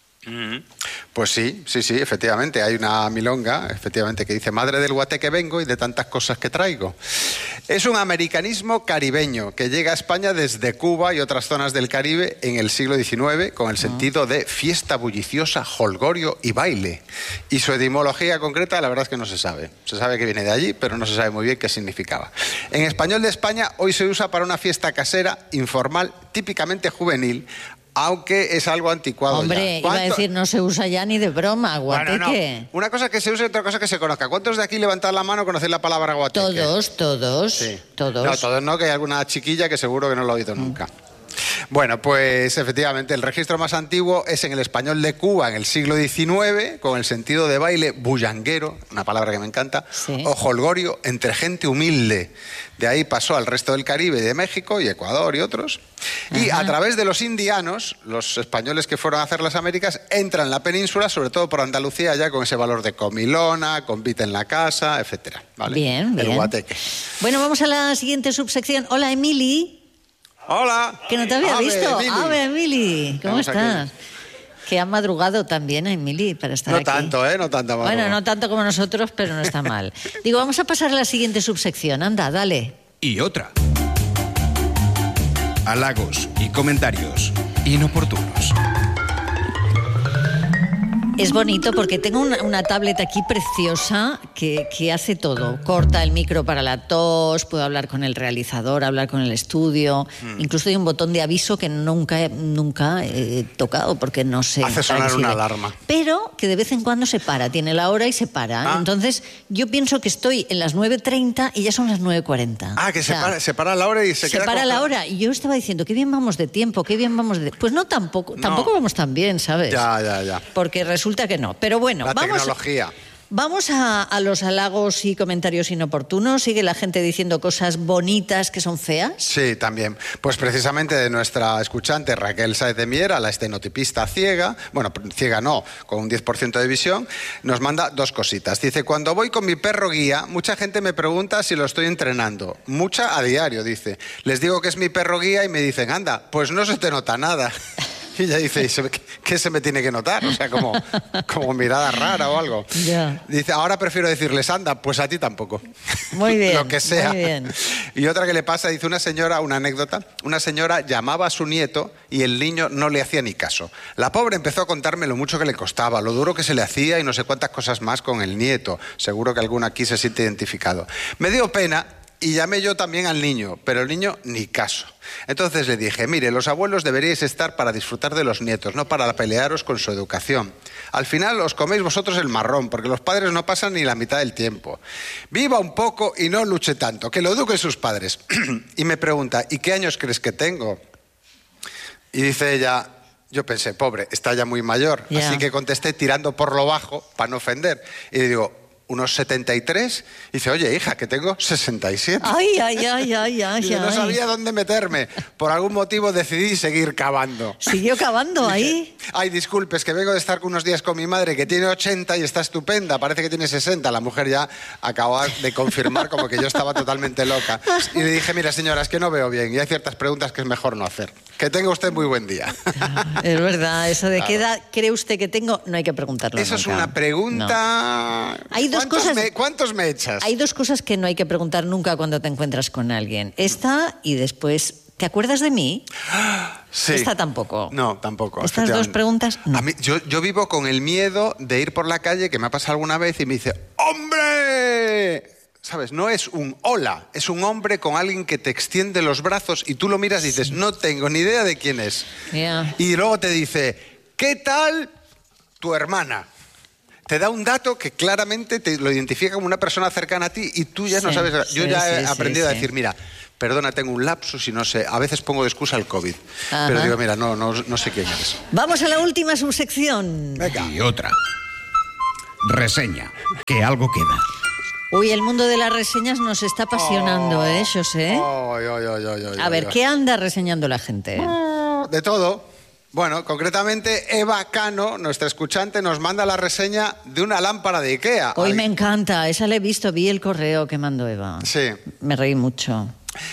Pues sí, efectivamente. Hay una milonga, efectivamente, que dice madre del guateque vengo y de tantas cosas que traigo. Es un americanismo caribeño que llega a España desde Cuba y otras zonas del Caribe en el siglo XIX con el sentido de fiesta bulliciosa, jolgorio y baile. Y su etimología concreta, la verdad es que no se sabe. Se sabe que viene de allí, pero no se sabe muy bien qué significaba. En español de España hoy se usa para una fiesta casera, informal, típicamente juvenil, aunque es algo anticuado. Hombre, iba a decir, no se usa ya ni de broma, guateque. Bueno, no. Una cosa que se use y otra cosa que se conozca. ¿Cuántos de aquí levantan la mano conocen la palabra guateque? Todos. Sí. Todos. No, todos no, que hay alguna chiquilla que seguro que no lo ha oído nunca. Bueno, pues efectivamente el registro más antiguo es en el español de Cuba en el siglo XIX, con el sentido de baile bullanguero, una palabra que me encanta, o jolgorio entre gente humilde. De ahí pasó al resto del Caribe, de México y Ecuador y otros. Y a través de los indianos, los españoles que fueron a hacer las Américas, entran en la península, sobre todo por Andalucía, ya con ese valor de comilona, convite en la casa, etcétera. ¿Vale? Bien. El guateque. Bueno, vamos a la siguiente subsección. Hola, Emily. Hola. Que no te había visto. Emily. ¿Cómo Vamos estás? aquí. Que ha madrugado también, Emily, para estar aquí. No tanto, no tanto. Bueno, no tanto como nosotros, pero no está mal. Digo, vamos a pasar a la siguiente subsección. Anda, dale. Y otra. Halagos y comentarios inoportunos. Es bonito porque tengo una tablet aquí preciosa que hace todo. Corta el micro para la tos, puedo hablar con el realizador, hablar con el estudio. Incluso hay un botón de aviso que nunca he tocado porque no sé. Hace sonar una alarma. Pero que de vez en cuando se para, tiene la hora y se para. Entonces yo pienso que estoy en las 9:30 y ya son las 9:40. Ah, que se para la hora y se queda... Se para la hora y yo estaba diciendo, qué bien vamos de tiempo, qué bien vamos de... Pues no, tampoco vamos tan bien, ¿sabes? Ya. Porque resulta que no. Pero bueno, tecnología. Vamos a los halagos y comentarios inoportunos. ¿Sigue la gente diciendo cosas bonitas que son feas? Sí, también. Pues precisamente de nuestra escuchante Raquel Sáez de Miera, la estenotipista ciega, bueno, ciega no, con un 10% de visión, nos manda 2 cositas. Dice, cuando voy con mi perro guía, mucha gente me pregunta si lo estoy entrenando. Mucha a diario, dice. Les digo que es mi perro guía y me dicen, anda, pues no se te nota nada. Y ella dice, ¿qué se me tiene que notar? O sea, como mirada rara o algo. Ya. Dice, ahora prefiero decirles, anda, pues a ti tampoco. Muy bien. Lo que sea. Muy bien. Y otra que le pasa, dice una anécdota, una señora llamaba a su nieto y el niño no le hacía ni caso. La pobre empezó a contarme lo mucho que le costaba, lo duro que se le hacía y no sé cuántas cosas más con el nieto. Seguro que alguno aquí se siente identificado. Me dio pena y llamé yo también al niño, pero el niño ni caso. Entonces le dije, mire, los abuelos deberíais estar para disfrutar de los nietos, no para pelearos con su educación. Al final os coméis vosotros el marrón, porque los padres no pasan ni la mitad del tiempo. Viva un poco y no luche tanto, que lo eduquen sus padres. Y me pregunta, ¿y qué años crees que tengo? Y dice ella, yo pensé, pobre, está ya muy mayor, así que contesté tirando por lo bajo para no ofender. Y le digo, unos 73, y dice, oye, hija, que tengo 67. Ay. Y no sabía dónde meterme. Por algún motivo decidí seguir cavando. ¿Siguió cavando ahí? Ay, disculpe, es que vengo de estar unos días con mi madre, que tiene 80 y está estupenda, parece que tiene 60. La mujer ya acaba de confirmar como que yo estaba totalmente loca. Y le dije, mira, señora, es que no veo bien y hay ciertas preguntas que es mejor no hacer. Que tenga usted muy buen día. Es verdad, eso de qué edad cree usted que tengo, no hay que preguntarlo Eso nunca. Es una pregunta... No. Hay dos cosas... ¿Cuántos me echas? Hay dos cosas que no hay que preguntar nunca cuando te encuentras con alguien. Esta y después, ¿te acuerdas de mí? Sí. Esta tampoco. No, tampoco. Estas dos preguntas, no. A mí, yo vivo con el miedo de ir por la calle, que me ha pasado alguna vez, y me dice, ¡hombre! ¿Sabes? No es un hola, es un hombre con alguien que te extiende los brazos y tú lo miras y dices, no tengo ni idea de quién es. Yeah. Y luego te dice, ¿qué tal tu hermana? Te da un dato que claramente te lo identifica como una persona cercana a ti y tú ya no sabes. Yo ya he aprendido a decir, mira, perdona, tengo un lapsus y no sé, a veces pongo de excusa el COVID. Ajá. Pero digo, mira, no sé quién eres. Vamos a la última subsección. Venga. Y otra. Reseña, que algo queda. Uy, el mundo de las reseñas nos está apasionando, José. A ver, ¿qué anda reseñando la gente? De todo. Bueno, concretamente Eva Cano, nuestra escuchante, nos manda la reseña de una lámpara de Ikea. Hoy me encanta, esa la he visto, vi el correo que mandó Eva. Sí. Me reí mucho.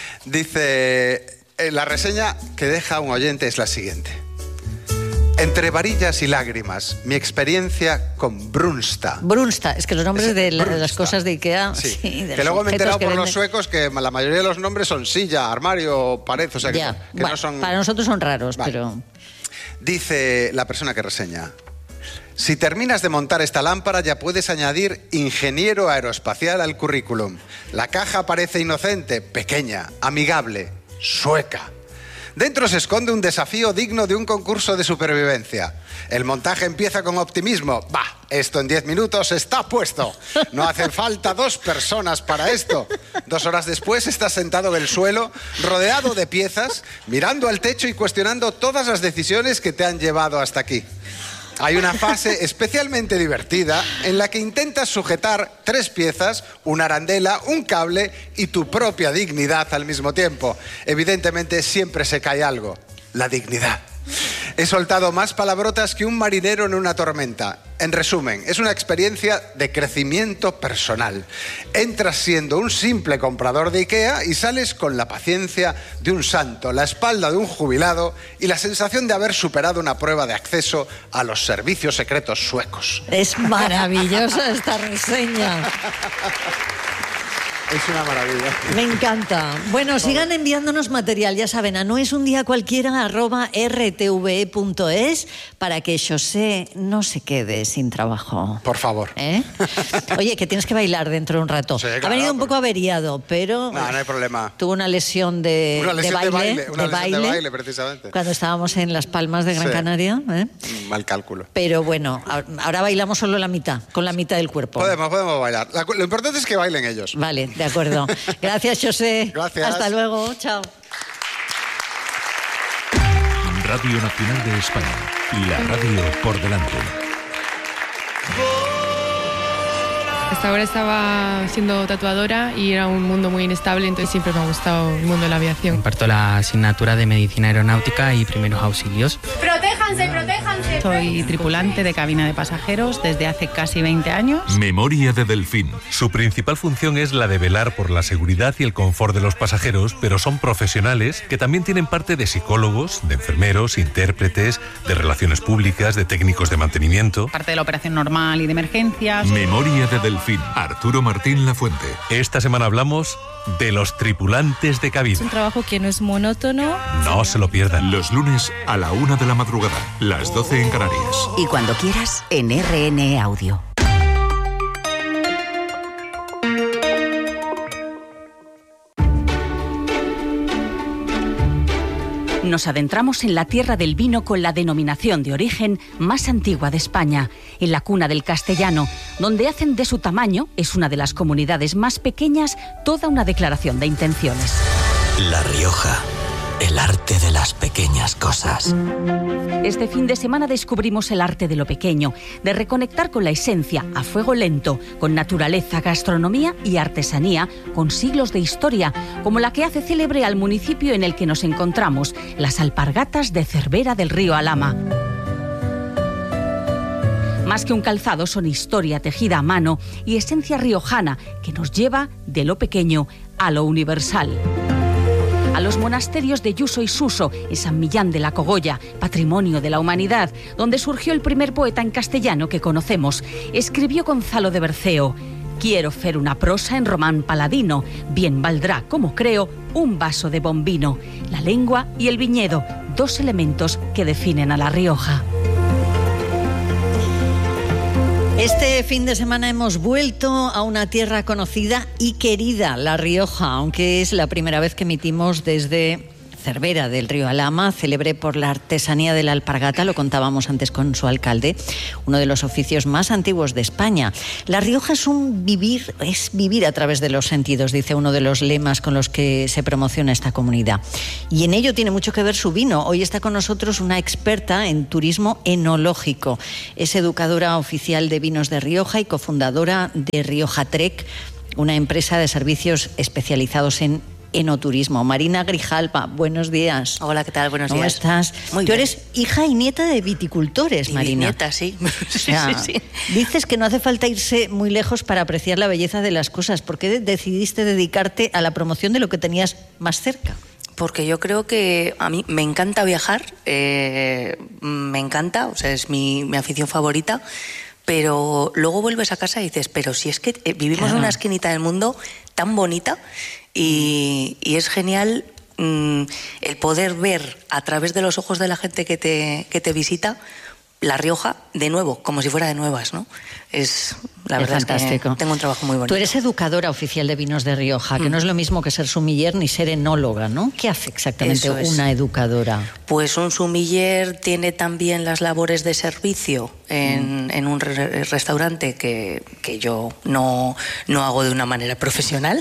Dice, la reseña que deja un oyente es la siguiente. Entre varillas y lágrimas, mi experiencia con Brunsta. Brunsta, es que los nombres de las cosas de Ikea... Sí, de que luego me he enterado por los venden. suecos que la mayoría de los nombres son silla, armario, pared, o sea que, Ya, que bueno, no son... para nosotros son raros, Vale. pero... Dice la persona que reseña, si terminas de montar esta lámpara ya puedes añadir ingeniero aeroespacial al currículum. La caja parece inocente, pequeña, amigable, sueca. Dentro se esconde un desafío digno de un concurso de supervivencia. El montaje empieza con optimismo. Bah, esto en 10 minutos está puesto. No hacen falta 2 personas para esto. 2 horas después estás sentado en el suelo, rodeado de piezas, mirando al techo y cuestionando todas las decisiones que te han llevado hasta aquí. Hay una fase especialmente divertida en la que intentas sujetar 3 piezas, una arandela, un cable y tu propia dignidad al mismo tiempo. Evidentemente siempre se cae algo, la dignidad. He soltado más palabrotas que un marinero en una tormenta. En resumen, es una experiencia de crecimiento personal. Entras siendo un simple comprador de Ikea y sales con la paciencia de un santo, la espalda de un jubilado y la sensación de haber superado una prueba de acceso a los servicios secretos suecos. Es maravillosa esta reseña. Es una maravilla. Me encanta. Bueno, sigan enviándonos material, ya saben, a noesundiacualquiera@rtve.es para que José no se quede sin trabajo. Por favor. Oye, que tienes que bailar dentro de un rato. Sí, claro, ha venido un poco averiado, pero... No hay problema. Tuvo una lesión de baile. Una lesión de baile, precisamente. Cuando estábamos en Las Palmas de Gran Sí. Canaria. Mal cálculo. Pero bueno, ahora bailamos solo la mitad, con la mitad del cuerpo. Podemos bailar. Lo importante es que bailen ellos. Vale, de acuerdo. Gracias, José. Gracias. Hasta luego. Chao. Radio Nacional de España. La radio por delante. Hasta ahora estaba siendo tatuadora y era un mundo muy inestable, entonces siempre me ha gustado el mundo de la aviación. Imparto la asignatura de Medicina Aeronáutica y Primeros Auxilios. ¡Protéjanse, protéjanse! Soy tripulante de cabina de pasajeros desde hace casi 20 años. Memoria de Delfín. Su principal función es la de velar por la seguridad y el confort de los pasajeros, pero son profesionales que también tienen parte de psicólogos, de enfermeros, intérpretes, de relaciones públicas, de técnicos de mantenimiento. Parte de la operación normal y de emergencias. Memoria de Delfín. Arturo Martín Lafuente. Esta semana hablamos de los tripulantes de cabina. Es un trabajo que no es monótono. No se lo pierdan. Los lunes a la 1 de la madrugada, las 12 en Canarias. Y cuando quieras, en RN Audio. Nos adentramos en la tierra del vino con la denominación de origen más antigua de España, en la cuna del castellano, donde hacen de su tamaño, es una de las comunidades más pequeñas, toda una declaración de intenciones. La Rioja, El arte de las pequeñas cosas. Este fin de semana descubrimos el arte de lo pequeño, de reconectar con la esencia a fuego lento, con naturaleza, gastronomía y artesanía, con siglos de historia, como la que hace célebre al municipio en el que nos encontramos, las alpargatas de Cervera del río Alhama. Más que un calzado, son historia tejida a mano y esencia riojana que nos lleva de lo pequeño a lo universal. A los monasterios de Yuso y Suso, en San Millán de la Cogolla, patrimonio de la humanidad, donde surgió el primer poeta en castellano que conocemos. Escribió Gonzalo de Berceo: quiero fer una prosa en román paladino, bien valdrá, como creo, un vaso de bon vino. La lengua y el viñedo, dos elementos que definen a La Rioja. Este fin de semana hemos vuelto a una tierra conocida y querida, La Rioja, aunque es la primera vez que emitimos desde Cervera del río Alhama, célebre por la artesanía de la alpargata, lo contábamos antes con su alcalde, uno de los oficios más antiguos de España. La Rioja es vivir a través de los sentidos, dice uno de los lemas con los que se promociona esta comunidad. Y en ello tiene mucho que ver su vino. Hoy está con nosotros una experta en turismo enológico. Es educadora oficial de vinos de Rioja y cofundadora de Rioja Trek, una empresa de servicios especializados en enoturismo. Marina Grijalva, buenos días. Hola, ¿qué tal? Buenos días. ¿Cómo estás? Muy Tú bien. eres hija y nieta de viticultores, Y Marina. nieta, sí. O sea, sí. dices que no hace falta irse muy lejos para apreciar la belleza de las cosas. ¿Por qué decidiste dedicarte a la promoción de lo que tenías más cerca? Porque yo creo que a mí me encanta viajar, me encanta, o sea, es mi afición favorita, pero luego vuelves a casa y dices, pero si es que vivimos en una esquinita del mundo tan bonita y es genial el poder ver a través de los ojos de la gente que te visita La Rioja de nuevo, como si fuera de nuevas, ¿no? La verdad fantástico. Es que tengo un trabajo muy bonito. Tú eres educadora oficial de vinos de Rioja, que no es lo mismo que ser sommelier ni ser enóloga, ¿no? ¿Qué hace exactamente Eso es. una educadora? Pues un sommelier tiene también las labores de servicio en un restaurante que yo no hago de una manera profesional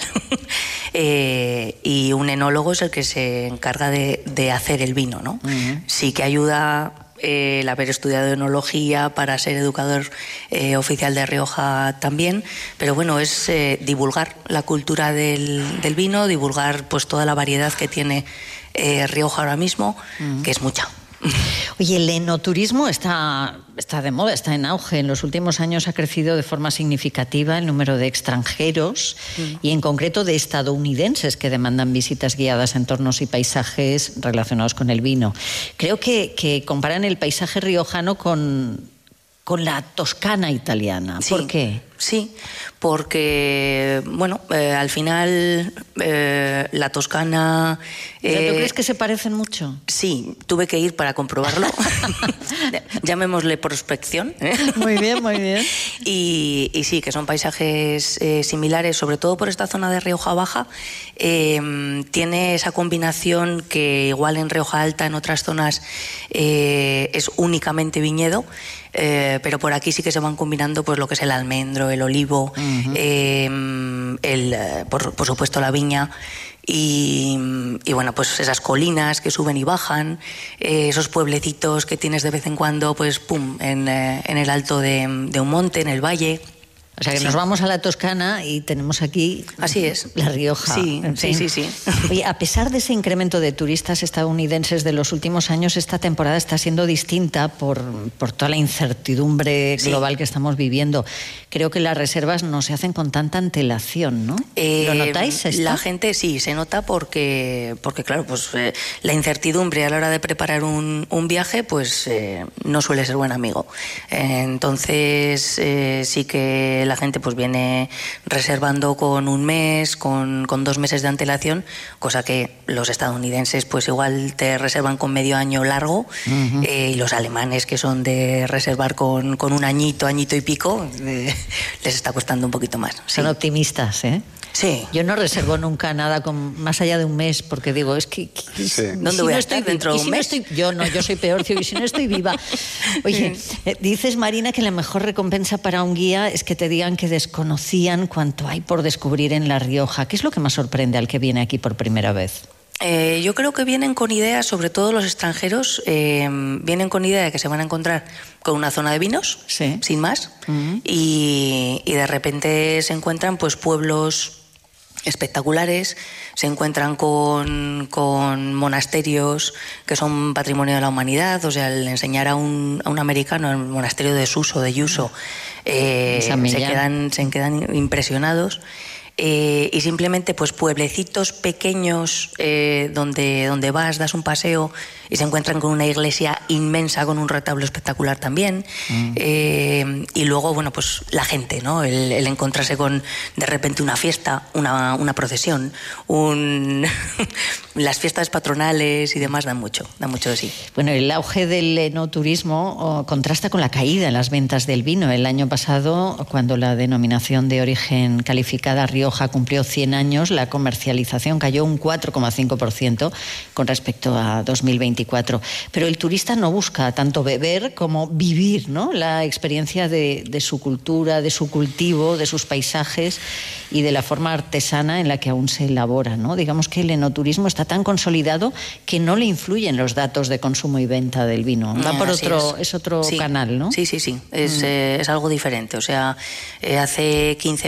y un enólogo es el que se encarga de hacer el vino, ¿no? Sí que ayuda el haber estudiado enología para ser educador oficial de Rioja también, pero bueno, es divulgar la cultura del vino, divulgar pues toda la variedad que tiene Rioja ahora mismo, que es mucha. Oye, el enoturismo está de moda, está en auge. En los últimos años ha crecido de forma significativa el número de extranjeros y en concreto de estadounidenses que demandan visitas guiadas a entornos y paisajes relacionados con el vino. Creo que comparan el paisaje riojano con la Toscana italiana. Sí, ¿por qué? Sí, porque, bueno, al final la Toscana... ¿Tú crees que se parecen mucho? Sí, tuve que ir para comprobarlo. Llamémosle prospección. Muy bien, muy bien. Y sí, que son paisajes similares, sobre todo por esta zona de Rioja Baja. Tiene esa combinación que igual en Rioja Alta, en otras zonas, es únicamente viñedo. Pero por aquí sí que se van combinando pues lo que es el almendro, el olivo, por supuesto la viña y bueno, pues esas colinas que suben y bajan, esos pueblecitos que tienes de vez en cuando pues pum en el alto de un monte, en el valle. O sea que nos vamos a la Toscana y tenemos aquí Así es. La Rioja. Sí, en fin. sí. Oye, a pesar de ese incremento de turistas estadounidenses de los últimos años, esta temporada está siendo distinta por toda la incertidumbre global que estamos viviendo. Creo que las reservas no se hacen con tanta antelación, ¿no? ¿Lo notáis esto? La gente sí, se nota porque claro, pues la incertidumbre a la hora de preparar un viaje pues no suele ser buen amigo. Entonces sí que la gente pues viene reservando con un mes, con 2 meses de antelación, cosa que los estadounidenses pues igual te reservan con medio año largo, y los alemanes que son de reservar con un añito y pico, les está costando un poquito más. Son optimistas, ¿eh? Sí. Yo no reservo nunca nada con más allá de un mes porque digo, es que ¿Dónde voy a estar dentro de un mes? Yo soy peor, y si no estoy viva. Oye, dices, Marina, que la mejor recompensa para un guía es que te digan que desconocían cuánto hay por descubrir en La Rioja. ¿Qué es lo que más sorprende al que viene aquí por primera vez? Yo creo que vienen con ideas, sobre todo los extranjeros, vienen con idea de que se van a encontrar con una zona de vinos, sin más, y de repente se encuentran pues pueblos espectaculares, se encuentran con monasterios que son patrimonio de la humanidad. O sea, el enseñar a un americano el monasterio de Suso, de Yuso, se quedan impresionados. Y simplemente pues pueblecitos pequeños donde vas, das un paseo y se encuentran con una iglesia inmensa con un retablo espectacular también. Y luego, bueno, pues la gente, ¿no? El encontrarse con de repente una fiesta, una procesión, las fiestas patronales y demás dan mucho de sí. Bueno, el auge del enoturismo contrasta con la caída en las ventas del vino. El año pasado, cuando la denominación de origen calificada Rioja cumplió 100 años, la comercialización cayó un 4,5% con respecto a 2024. Pero el turista no busca tanto beber como vivir, ¿no? La experiencia de su cultura, de su cultivo, de sus paisajes y de la forma artesana en la que aún se elabora, ¿no? Digamos que el enoturismo está tan consolidado que no le influyen los datos de consumo y venta del vino. Va por es otro canal, ¿no? Sí. Es algo diferente. O sea, hace 15